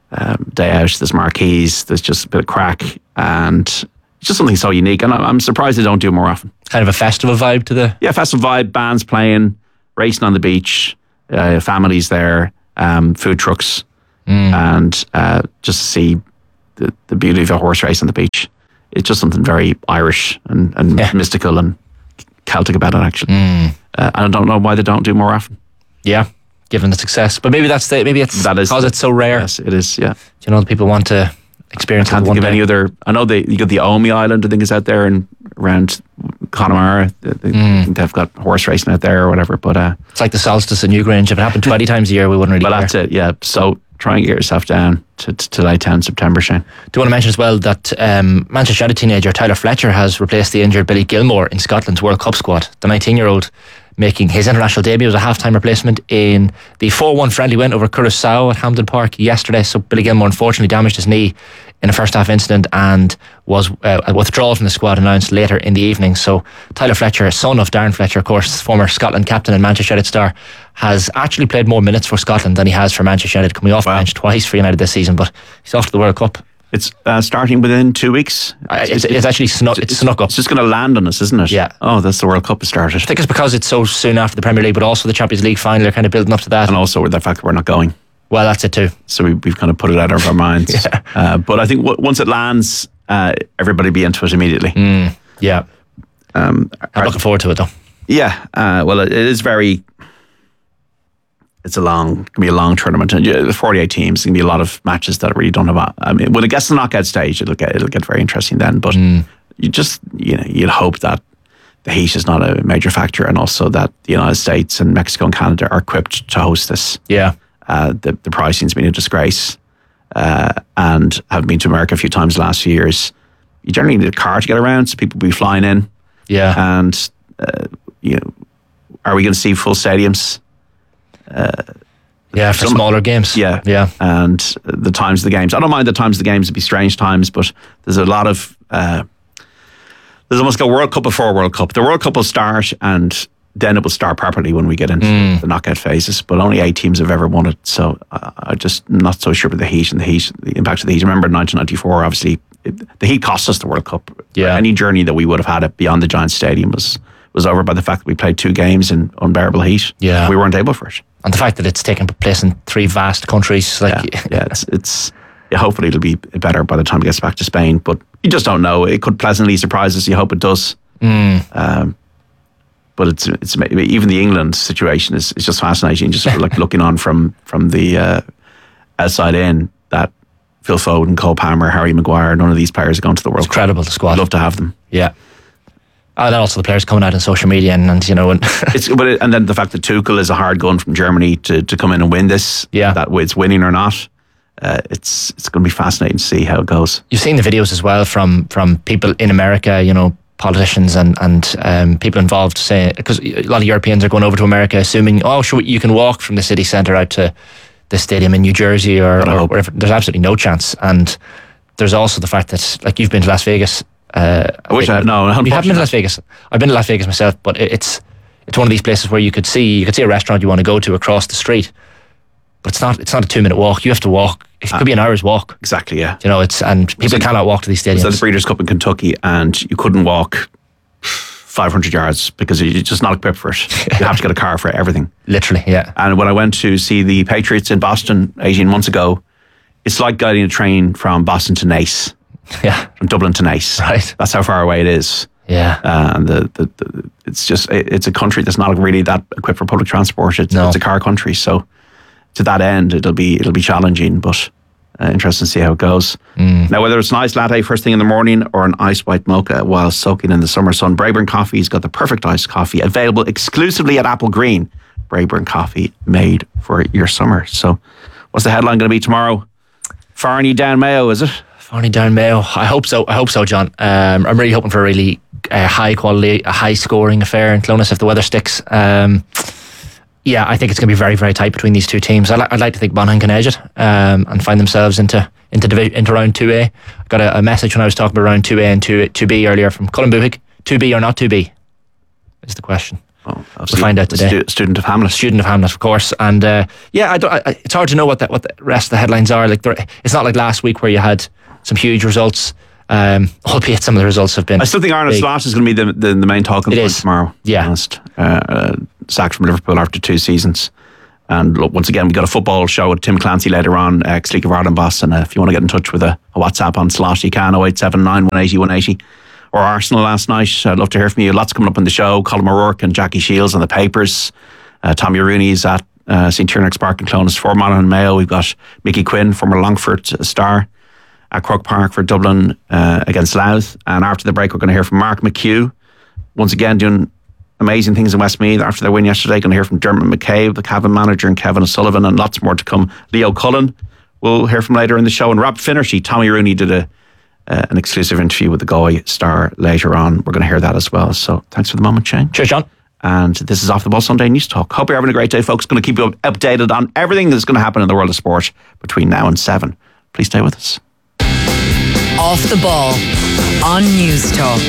um, day out. There's marquees. There's just a bit of crack, and it's just something so unique. And I'm surprised they don't do it more often. Kind of a festival vibe to the yeah, festival vibe. Bands playing, racing on the beach, uh, families there, um, food trucks, mm. and uh, just to see the, the beauty of a horse race on the beach. It's just something very Irish and, and yeah. mystical and Celtic about it, actually. Mm. Uh, and I don't know why they don't do it more often. Yeah, given the success. But maybe that's the, maybe it's that is because it's so rare. Yes, it is, yeah. Do you know, the people want to experience I can't it think one of day. any other. I know they, you got the Omi Island, I think, is out there and around Connemara. They, they, mm. I think they've got horse racing out there or whatever. But uh, it's like the solstice in Newgrange. If it happened twenty times a year, we wouldn't really Well, care. that's it, yeah. So try and get yourself down to, to, to late tenth September, Shane. Do you want to mention as well that um, Manchester United teenager Tyler Fletcher has replaced the injured Billy Gilmore in Scotland's World Cup squad. The nineteen-year-old making his international debut as a half-time replacement in the four one friendly win over Curaçao at Hampden Park yesterday. So Billy Gilmore unfortunately damaged his knee in a first-half incident and was uh, a withdrawal from the squad announced later in the evening. So Tyler Fletcher, son of Darren Fletcher, of course, former Scotland captain and Manchester United star, has actually played more minutes for Scotland than he has for Manchester United, coming off wow. the bench twice for United this season, but he's off to the World Cup. It's uh, starting within two weeks. Uh, it's, it's actually snuck, it's, it's snuck up. It's just going to land on us, isn't it? Yeah. Oh, that's the World Cup has started. I think it's because it's so soon after the Premier League, but also the Champions League final. They're kind of building up to that. And also the fact that we're not going. Well, that's it too. So we, we've kind of put it out of our minds. yeah. uh, but I think w- once it lands, uh, everybody will be into it immediately. Mm, yeah. Um, I'm looking forward to it though. Yeah. Uh, well, it, it is very... It's a long, it can be a long tournament, and yeah, forty-eight teams. It can be a lot of matches that really don't have. I mean, when it gets to the knockout stage, it'll get it'll get very interesting then. But mm. you just you know you'd hope that the heat is not a major factor, and also that the United States and Mexico and Canada are equipped to host this. Yeah, uh, the the pricing's been a disgrace, uh, and having been to America a few times the last few years, you generally need a car to get around, so people will be flying in. Yeah, and uh, you know, are we going to see full stadiums? Uh, yeah, for some, smaller games. Yeah, yeah, and the times of the games. I don't mind the times of the games; it'd be strange times, but there's a lot of uh, there's almost like a World Cup before World Cup. The World Cup will start, and then it will start properly when we get into mm. the knockout phases. But only eight teams have ever won it, so uh, I'm just not so sure about the heat and the heat, the impact of the heat. Remember, in nineteen ninety-four, obviously, it, the heat cost us the World Cup. Yeah, any journey that we would have had it beyond the Giants Stadium was. was over by the fact that we played two games in unbearable heat. Yeah. We weren't able for it. And the fact that it's taken place in three vast countries. like Yeah, yeah it's, it's yeah, hopefully it'll be better by the time it gets back to Spain, but you just don't know. It could pleasantly surprise us. You hope it does. Mm. Um, but it's it's even the England situation is, is just fascinating, just like looking on from, from the uh, outside in, that Phil Foden, Cole Palmer, Harry Maguire, none of these players are going to the World Cup. It's incredible, the squad. I'd love to have them. Yeah. And also the players coming out on social media and, and you know, and it's but it, and then the fact that Tuchel is a hard gun from Germany to, to come in and win this, yeah, that it's winning or not, uh, it's it's going to be fascinating to see how it goes. You've seen the videos as well from from people in America, you know, politicians and and um, people involved saying, because a lot of Europeans are going over to America assuming, oh, sure, you can walk from the city centre out to the stadium in New Jersey or, or wherever. There's absolutely no chance. And there's also the fact that, like, you've been to Las Vegas. Uh, I wish I had. No, you haven't been to Las Vegas. I've been to Las Vegas myself, but it's it's one of these places where you could see you could see a restaurant you want to go to across the street, but it's not it's not a two minute walk. You have to walk. It could uh, be an hour's walk. Exactly. Yeah. You know, it's and people it's cannot walk to these stadiums. It's at the Breeders' Cup in Kentucky, and you couldn't walk five hundred yards because you're just not equipped for it. You have to get a car for everything. Literally, yeah. And when I went to see the Patriots in Boston eighteen months ago, it's like guiding a train from Boston to Nice. Yeah, from Dublin to Nice. Right, that's how far away it is. Yeah, uh, and the, the, the it's just it, it's a country that's not really that equipped for public transport. It's, no. it's a car country, so to that end, it'll be it'll be challenging, but uh, interesting to see how it goes. Mm. Now, whether it's an iced latte first thing in the morning or an ice white mocha while soaking in the summer sun, Braeburn Coffee's got the perfect iced coffee available exclusively at Apple Green. Braeburn Coffee, made for your summer. So, what's the headline going to be tomorrow? Farney down Mayo, is it? Farney down Mayo. I hope so. I hope so, John. Um, I'm really hoping for a really uh, high quality, a high scoring affair in Clonus if the weather sticks. Um, yeah, I think it's going to be very, very tight between these two teams. I'd, li- I'd like to think Monaghan can edge it um, and find themselves into into divi- into round two A. I got a, a message when I was talking about round two A and two B earlier from Cullen Buhig. two B or not two B is the question. Oh, we'll find out today. Stu- student of Hamlet. Student of Hamlet, of course. And uh, yeah, I don't, I, it's hard to know what the, what the rest of the headlines are. Like, it's not like last week where you had some huge results, um, albeit some of the results have been. I still think Arnold Slot is going to be the, the, the main talking point tomorrow. Yeah. Honest. Uh, uh, sacked from Liverpool after two seasons. And look, once again, we got a football show with Tim Clancy later on, ex League of Ireland boss. And uh, if you want to get in touch with a, a WhatsApp on Slot, you can, oh eight seven nine, one eight oh, one eight oh. Or Arsenal last night. I'd love to hear from you. Lots coming up on the show. Colin O'Rourke and Jackie Shields on the papers. Uh, Tommy Rooney's at uh, Saint Tiernack's Park in Clones for Monaghan and Mayo. We've got Mickey Quinn, former Longford star, at Croke Park for Dublin uh, against Louth. And after the break, we're going to hear from Mark McHugh. Once again, doing amazing things in Westmeath after their win yesterday. Going to hear from Dermot McCabe, the Cavan manager, and Kevin O'Sullivan, and lots more to come. Leo Cullen we'll hear from later in the show. And Rob Finnerty, Tommy Rooney did a Uh, an exclusive interview with the Galway Star later on. We're going to hear that as well. So thanks for the moment, Shane. Cheers, John. And this is Off the Ball Sunday News Talk. Hope you're having a great day, folks. Going to keep you updated on everything that's going to happen in the world of sport between now and seven. Please stay with us. Off the Ball on News Talk.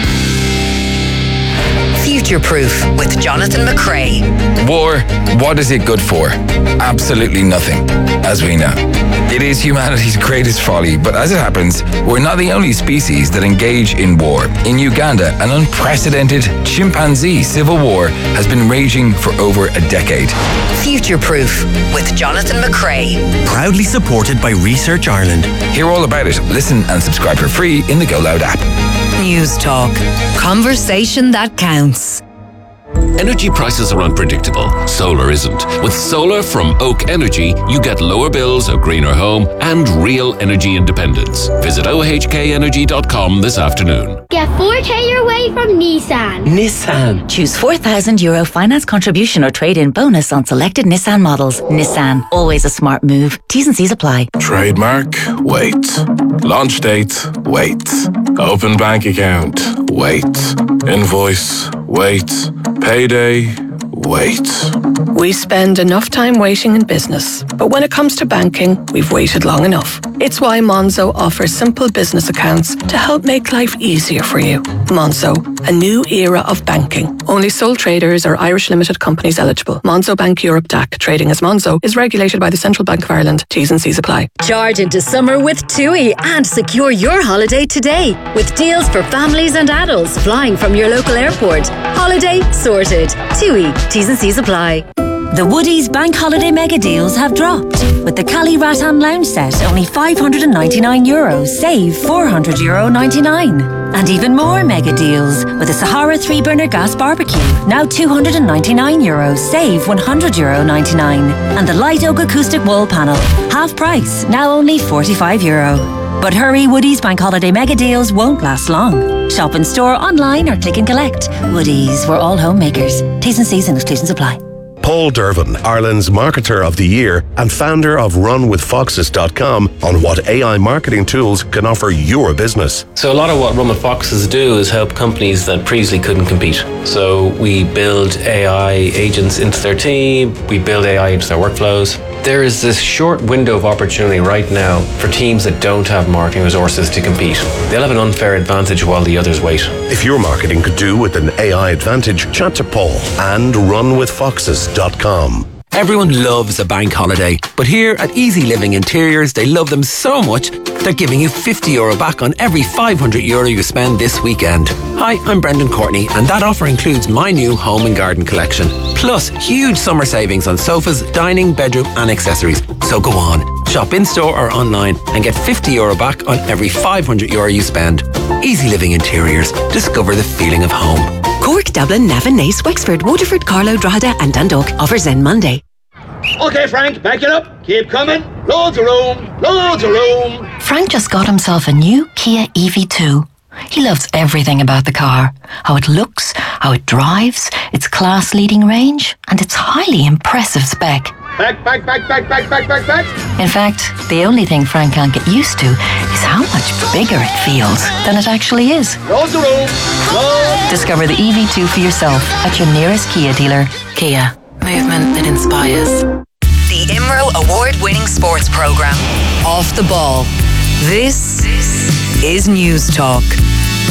Future Proof with Jonathan McCrae. War, what is it good for? Absolutely nothing, as we know. It is humanity's greatest folly, but as it happens, we're not the only species that engage in war. In Uganda, an unprecedented chimpanzee civil war has been raging for over a decade. Future Proof with Jonathan McCrae. Proudly supported by Research Ireland. Hear all about it. Listen and subscribe for free in the Go Loud app. News Talk. Conversation that counts. Energy prices are unpredictable. Solar isn't. With solar from Oak Energy, you get lower bills, a greener home, and real energy independence. Visit O H K energy dot com this afternoon. Get four K your way from Nissan. Nissan. Choose four thousand euro finance contribution or trade-in bonus on selected Nissan models. Nissan. Always a smart move. T's and C's apply. Trademark? Wait. Launch date? Wait. Open bank account? Wait. Invoice? Wait. Payday? Wait. We spend enough time waiting in business, but when it comes to banking, we've waited long enough. It's why Monzo offers simple business accounts to help make life easier for you. Monzo, a new era of banking. Only sole traders or Irish limited companies eligible. Monzo Bank Europe D A C, trading as Monzo, is regulated by the Central Bank of Ireland. T's and C's apply. Charge into summer with TUI and secure your holiday today with deals for families and adults flying from your local airport. Holiday sorted. TUI. T's and C's apply. The Woodies Bank Holiday Mega Deals have dropped. With the Cali Rattan Lounge Set, only five hundred ninety-nine euros, save four hundred euro ninety-nine. And even more mega deals with the Sahara three burner gas barbecue, now two hundred ninety-nine euros, save one hundred euro ninety-nine. And the Light Oak Acoustic Wall Panel, half price, now only forty-five euro. But hurry, Woodies Bank Holiday Mega Deals won't last long. Shop in store, online or click and collect. Woodies, we're all homemakers. T's and C's and exclusions apply. Paul Dervin, Ireland's Marketer of the Year and founder of run with foxes dot com, on what A I marketing tools can offer your business. So a lot of what Run with Foxes do is help companies that previously couldn't compete. So we build A I agents into their team, we build A I into their workflows. There is this short window of opportunity right now for teams that don't have marketing resources to compete. They'll have an unfair advantage while the others wait. If your marketing could do with an A I advantage, chat to Paul and run with foxes dot com. Everyone loves a bank holiday, but here at Easy Living Interiors, they love them so much, they're giving you fifty euro back on every five hundred euro you spend this weekend. Hi, I'm Brendan Courtney, and that offer includes my new home and garden collection, plus huge summer savings on sofas, dining, bedroom and accessories. So go on, shop in-store or online and get fifty euro back on every five hundred euro you spend. Easy Living Interiors. Discover the feeling of home. Cork, Dublin, Navan, Naas, Wexford, Waterford, Carlow, Drogheda and Dundalk. Offers end Monday. Okay, Frank, back it up. Keep coming. Loads of room. Loads of room. Frank just got himself a new Kia E V two. He loves everything about the car. How it looks, how it drives, its class-leading range, and its highly impressive spec. Back, back, back, back, back, back, back, back. In fact, the only thing Frank can't get used to is how much bigger it feels than it actually is. Loads of room. Loads. Discover the E V two for yourself at your nearest Kia dealer. Kia. Movement that inspires. The I M R O award-winning sports programme, Off the Ball. This is News Talk.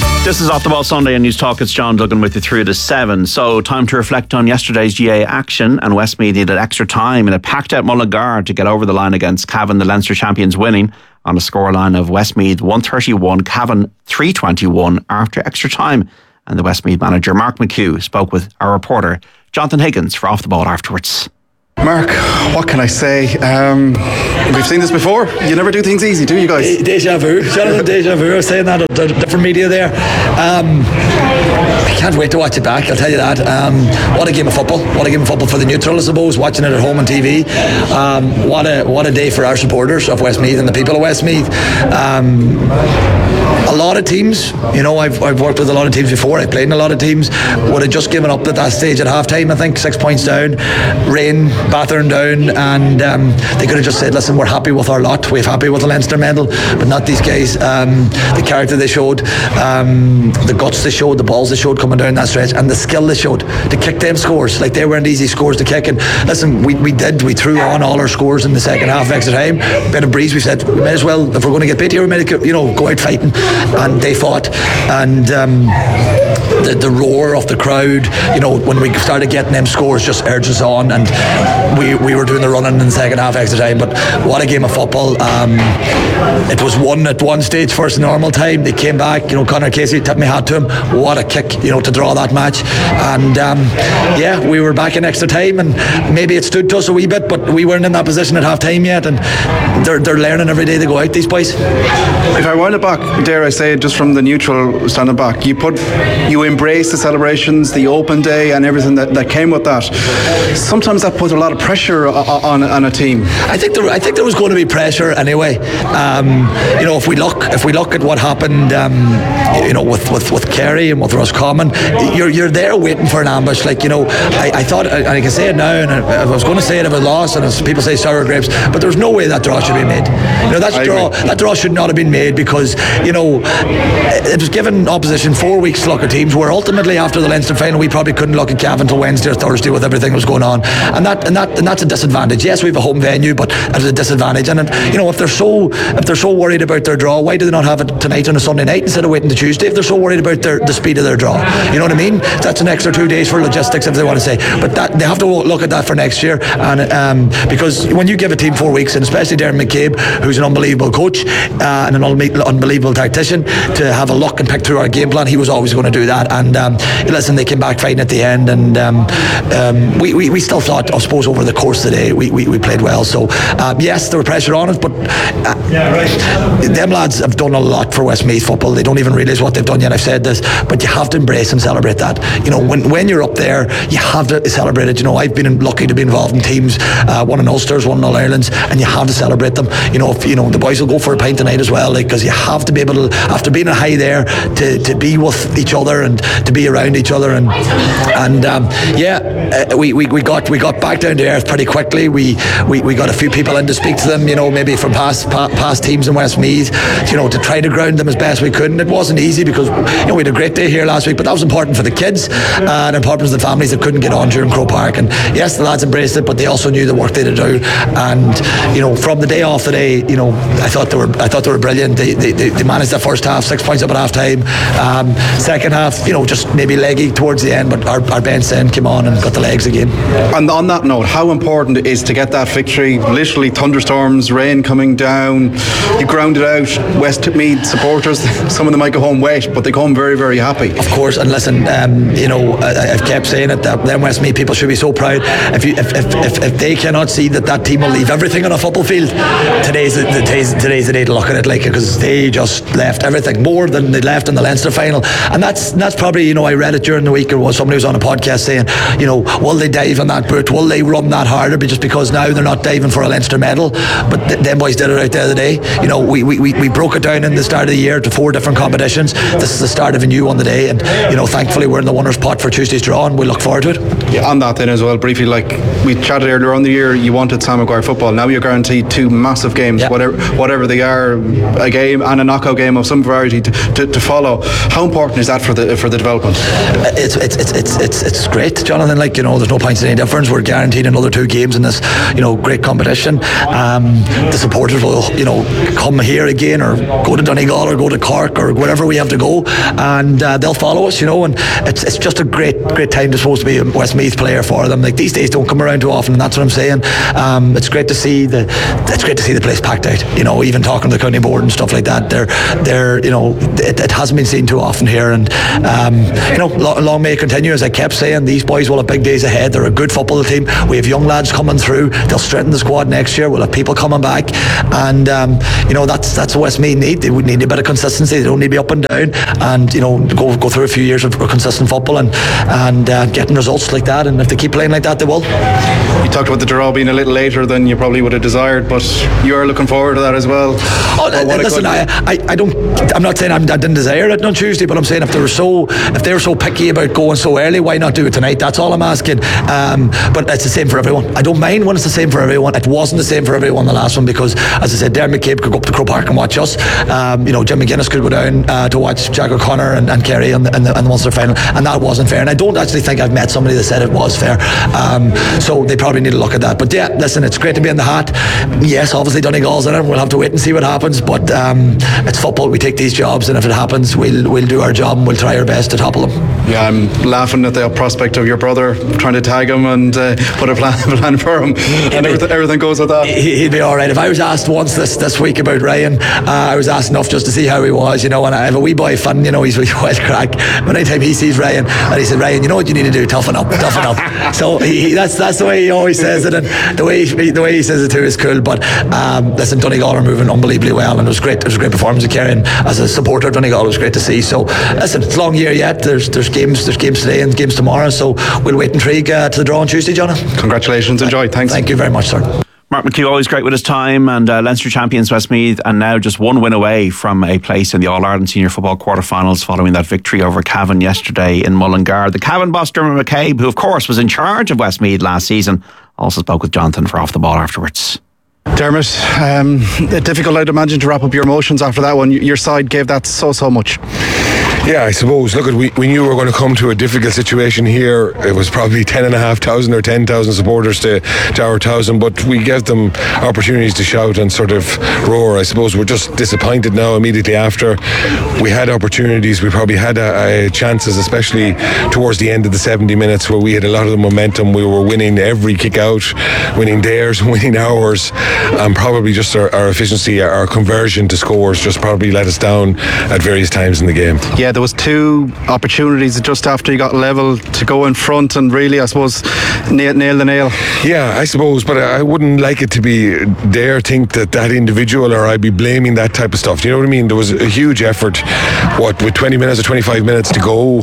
This is Off the Ball Sunday on News Talk. It's John Duggan with you through to seven. So time to reflect on yesterday's G A A action, and Westmeath needed extra time in a packed out Mullingar to get over the line against Cavan, the Leinster champions, winning on a scoreline of Westmeath one thirty-one, Cavan three twenty-one after extra time. And the Westmeath manager Mark McHugh spoke with our reporter Jonathan Higgins for Off the Ball afterwards. Mark, what can I say? Um, we've seen this before. You never do things easy, do you guys? Deja vu. Jonathan, deja vu. I was saying that on different media there. Um, I can't wait to watch it back, I'll tell you that. Um, what a game of football. What a game of football for the neutral, I suppose, watching it at home on T V. Um, what a what a day for our supporters of Westmeath and the people of Westmeath. Um, a lot of teams, you know, I've, I've worked with a lot of teams before. I played in a lot of teams, would have just given up at that stage at half time, I think, six points down, rain battering down, and um, they could have just said, listen, we're happy with our lot, we're happy with the Leinster medal, but not these guys. Um, the character they showed, um, the guts they showed, the balls they showed coming down that stretch, and the skill they showed to kick them scores. Like, they weren't easy scores to kick, and listen, we, we did, we threw on all our scores in the second half of extra time. Bit of breeze, we said, we may as well, if we're going to get beat here, we may, you know, go out fighting, and they fought, and um, the, the roar of the crowd, you know, when we started getting them scores, just urged us on, and we, we were doing the running in the second half extra time. But what a game of football. Um, it was won at one stage first normal time. They came back, you know, Conor Casey, tipped my hat to him. What a kick, you know, to draw that match. And um, yeah, we were back in extra time, and maybe it stood to us a wee bit, but we weren't in that position at half time yet, and they're, they're learning every day they go out, these boys. If I wind it back, dare I say, just from the neutral standing back, you put you embrace the celebrations, the open day and everything that, that came with that. Sometimes that puts a lot of pressure on, on a team. I think there I think there was going to be pressure anyway. Um, you know, if we look if we look at what happened, um, you know, with, with, with Kerry and with Roscommon, you're you're there waiting for an ambush. Like, you know, I, I thought, and I can say it now, and I, I was going to say it if it lost, and as people say sour grapes, but there's no way that draw should be made. You know, that draw that draw should not have been made, because, you know, it was given opposition four weeks to look at teams, where ultimately after the Leinster final we probably couldn't look at Cavan until Wednesday or Thursday with everything that was going on, and that and that and that's a disadvantage. Yes, we have a home venue, but it's a disadvantage. And you know, if they're so if they're so worried about their draw, why do they not have it tonight on a Sunday night instead of waiting to Tuesday? If they're so worried about their the speed of their draw, you know what I mean? That's an extra two days for logistics, if they want to say. But that they have to look at that for next year, and um, because when you give a team four weeks, and especially Darren McCabe, who's an unbelievable coach uh, and an unbelievable tactician, to have a look and pick through our game plan, he was always going to do that. And um, listen, they came back fighting at the end, and um, um, we, we we still thought, I suppose, over the course of the day we, we, we played well. So um, yes, there was pressure on it, but uh, yeah, right. them lads have done a lot for Westmeath football. They don't even realise what they've done yet. I've said this, but you have to embrace and celebrate that. You know, when when you're up there, you have to celebrate it. You know, I've been lucky to be involved in teams, uh, one in Ulster's, one in All Ireland's, and you have to celebrate them. You know, if, you know, the boys will go for a pint tonight as well, like, because you have to be able to, after being a high there, to, to be with each other and to be around each other, and and um, yeah, uh, we, we, we got we got back down to earth pretty quickly. We, we we got a few people in to speak to them, you know, maybe from past pa- past teams in Westmeath, you know, to try to ground them as best we could. And it wasn't easy, because, you know, we had a great day here last week, but that was important for the kids uh, and important for the families that couldn't get on during Croke Park. And yes, the lads embraced it, but they also knew the work they had to do. And you know, from the day off the day, you know, I thought they were I thought they were brilliant. They they, they, they managed the first half, six points up at half time. Um, second half, you know, just maybe leggy towards the end, but our, our bench then came on and got the legs again. And on that note, how important it is to get that victory? Literally thunderstorms, rain coming down, you grounded out. Westmeath supporters, some of them might go home wet, but they come home very, very happy. Of course, and listen, um, you know, I, I've kept saying it, that them Westmeath people should be so proud. If you if, if, if, if they cannot see that that team will leave everything on a football field, today's the, today's, today's the day to look at it, like, because they just left everything, more than they left in the Leinster final. And that's that's probably, you know, I read it during the week, or was somebody was on a podcast saying, you know, will they dive on that boot? Will they run that harder? Just because now they're not diving for a Leinster medal, but th- them boys did it out there the day. You know, we, we, we broke it down in the start of the year to four different competitions. This is the start of a new one today, and you know, thankfully we're in the winners' pot for Tuesday's draw, and we look forward to it. Yeah, on that then as well, briefly, like we chatted earlier on the year, you wanted Sam Maguire football. Now you're guaranteed two massive games, yeah. whatever whatever they are, a game and a knockout game of some variety to, to, to follow. How important is that for the for the development? It's it's it's it's it's, it's great, Jonathan. Like, you know, there's no points in any difference. We're guaranteed guaranteed another two games in this, you know, great competition. Um, the supporters will, you know, come here again or go to Donegal or go to Cork or wherever we have to go, and uh, they'll follow us, you know. And it's it's just a great great time to supposed to be a Westmeath player for them. Like, these days don't come around too often, and that's what I'm saying. Um, it's great to see the it's great to see the place packed out. You know, even talking to the county board and stuff like that, they're they're you know, it, it hasn't been seen too often here, and um, you know, long, long may it continue. As I kept saying, these boys will have big days ahead. They're a good football team. We have young lads coming through. They'll strengthen the squad next year. We'll have people coming back, and um, you know, that's that's what Westmeath need. They would need a bit of consistency. They don't need to be up and down, and you know, go go through a few years of consistent football and and uh, getting results like that. And if they keep playing like that, they will. You talked about the draw being a little later than you probably would have desired, but you are looking forward to that as well. Oh, uh, listen, I, I, I don't. I'm not saying I'm, I didn't desire it on Tuesday, but I'm saying if they were so if they were so picky about going so early, why not do it tonight? That's all I'm asking. Um, but it's the same for everyone. I don't mind when it's the same for everyone. It wasn't the same for everyone the last one, because, as I said, Darren McCabe could go up to Croke Park and watch us. Um, you know, Jim McGuinness could go down uh, to watch Jack O'Connor and, and Kerry in the, in, the, in the Munster final, and that wasn't fair. And I don't actually think I've met somebody that said it was fair. Um, so they probably need to look at that. But yeah, listen, it's great to be in the hat. Yes, obviously Donegal's in it. We'll have to wait and see what happens. But um, it's football. We take these jobs, and if it happens, we'll we'll do our job and we'll try our best to topple them. Yeah, I'm laughing at the prospect of your brother trying to tag him and uh, put a plan, plan for him, and everything, everything goes with that. He'd be all right. If I was asked once this this week about Ryan, uh, I was asked enough just to see how he was, you know. And I have a wee boy fun, you know. He's a wild crack. But anytime he sees Ryan, and he said, "Ryan, you know what you need to do? Toughen up, toughen up." So he, that's that's the way he always says it, and the way he, the way he says it too is cool. But um, listen, Donegal are moving unbelievably well, and it was great. It was a great performance of Kerry, and as a supporter of Donegal, it was great to see. So listen, it's a long year yet. There's there's games there's games today and games tomorrow. So we'll wait intrigue uh, to the draw on Tuesday, John. Congratulations, enjoy. Thanks. Thank you very much, sir. Mark McHugh, always great with his time, and uh, Leinster champions Westmeath, and now just one win away from a place in the All-Ireland Senior Football quarter-finals following that victory over Cavan yesterday in Mullingar. The Cavan boss Dermot McCabe, who of course was in charge of Westmeath last season, also spoke with Jonathan for Off the Ball afterwards. Dermot, um, difficult, I'd imagine, to wrap up your emotions after that one. Your side gave that so, so much. Yeah, I suppose. Look, we, we knew we were going to come to a difficult situation here. It was probably ten and a half thousand or ten thousand supporters to, to our thousand, but we gave them opportunities to shout and sort of roar. I suppose we're just disappointed now immediately after. We had opportunities. We probably had a, a chances, especially towards the end of the seventy minutes, where we had a lot of the momentum. We were winning every kick out, winning theirs, winning ours, and probably just our, our efficiency, our conversion to scores just probably let us down at various times in the game. Yeah, there was two opportunities just after you got level to go in front and really, I suppose, nail, nail the nail. Yeah, I suppose, but I wouldn't like it to be dare think that that individual, or I'd be blaming that type of stuff. Do you know what I mean? There was a huge effort, what, with twenty minutes or twenty-five minutes to go,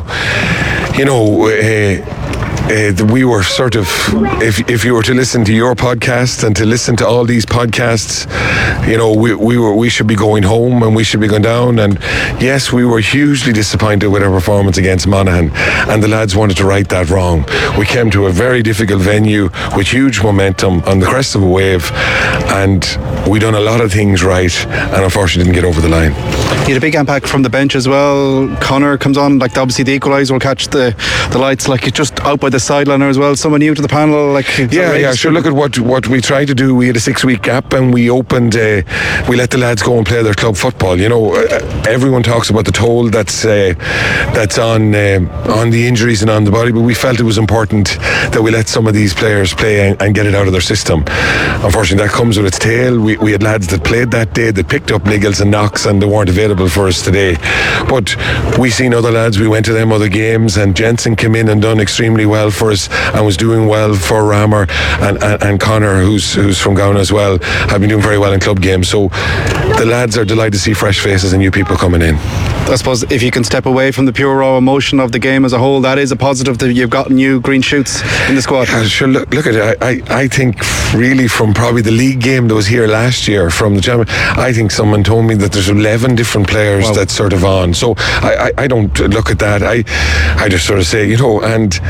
you know, uh, Uh, we were sort of, if if you were to listen to your podcast and to listen to all these podcasts, you know, we we were we should be going home and we should be going down. And yes, we were hugely disappointed with our performance against Monaghan, and the lads wanted to right that wrong. We came to a very difficult venue with huge momentum on the crest of a wave, and we done a lot of things right, and unfortunately didn't get over the line. You had a big impact from the bench as well. Connor comes on, like obviously the equaliser will catch the, the lights, like it's just out by the sideliner as well. Someone new to the panel, like yeah, yeah. Sure. Look at what what we tried to do. We had a six week gap, and we opened. Uh, we let the lads go and play their club football. You know, uh, everyone talks about the toll that's uh, that's on uh, on the injuries and on the body, but we felt it was important that we let some of these players play and, and get it out of their system. Unfortunately, that comes with its tail. We we had lads that played that day that picked up niggles and knocks, and they weren't available for us today. But we seen other lads. We went to them other games, and Jensen came in and done extremely well for us, and was doing well for Rammer, and, and, and Connor, who's who's from Gown as well, have been doing very well in club games. So the lads are delighted to see fresh faces and new people coming in. I suppose if you can step away from the pure raw emotion of the game as a whole, that is a positive that you've got new green shoots in the squad. Uh, sure, look, look at it. I, I, I think really from probably the league game that was here last year, from the champion, I think someone told me that there's eleven different players wow. that's sort of on. So I, I, I don't look at that. I I just sort of say, you know, and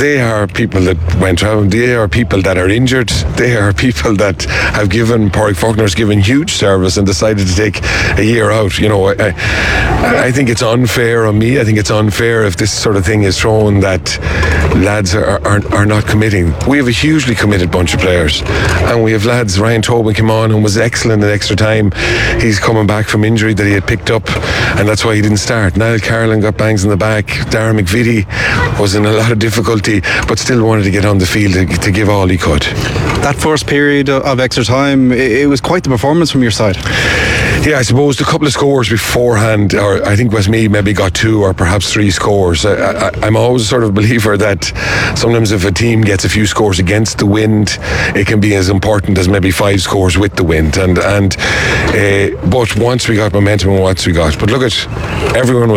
they are people that went out. They are people that are injured. They are people that have given, Pádraig Faulkner's given huge service and decided to take a year out. You know, I, I think it's unfair on me. I think it's unfair if this sort of thing is thrown that lads are, are, are not committing. We have a hugely committed bunch of players, and we have lads. Ryan Tobin came on and was excellent in extra time. He's coming back from injury that he had picked up, and that's why he didn't start. Niall Carlin got bangs in the back. Darren McVitie was in a lot of difficulty, but still wanted to get on the field to, to give all he could. That first period of extra time, it, it was quite the performance from your side. Yeah, I suppose a couple of scores beforehand, or I think Westmeath maybe got two or perhaps three scores. I, I, I'm always sort of a believer that sometimes if a team gets a few scores against the wind, it can be as important as maybe five scores with the wind. And and uh, but once we got momentum, and once we got, but look at everyone.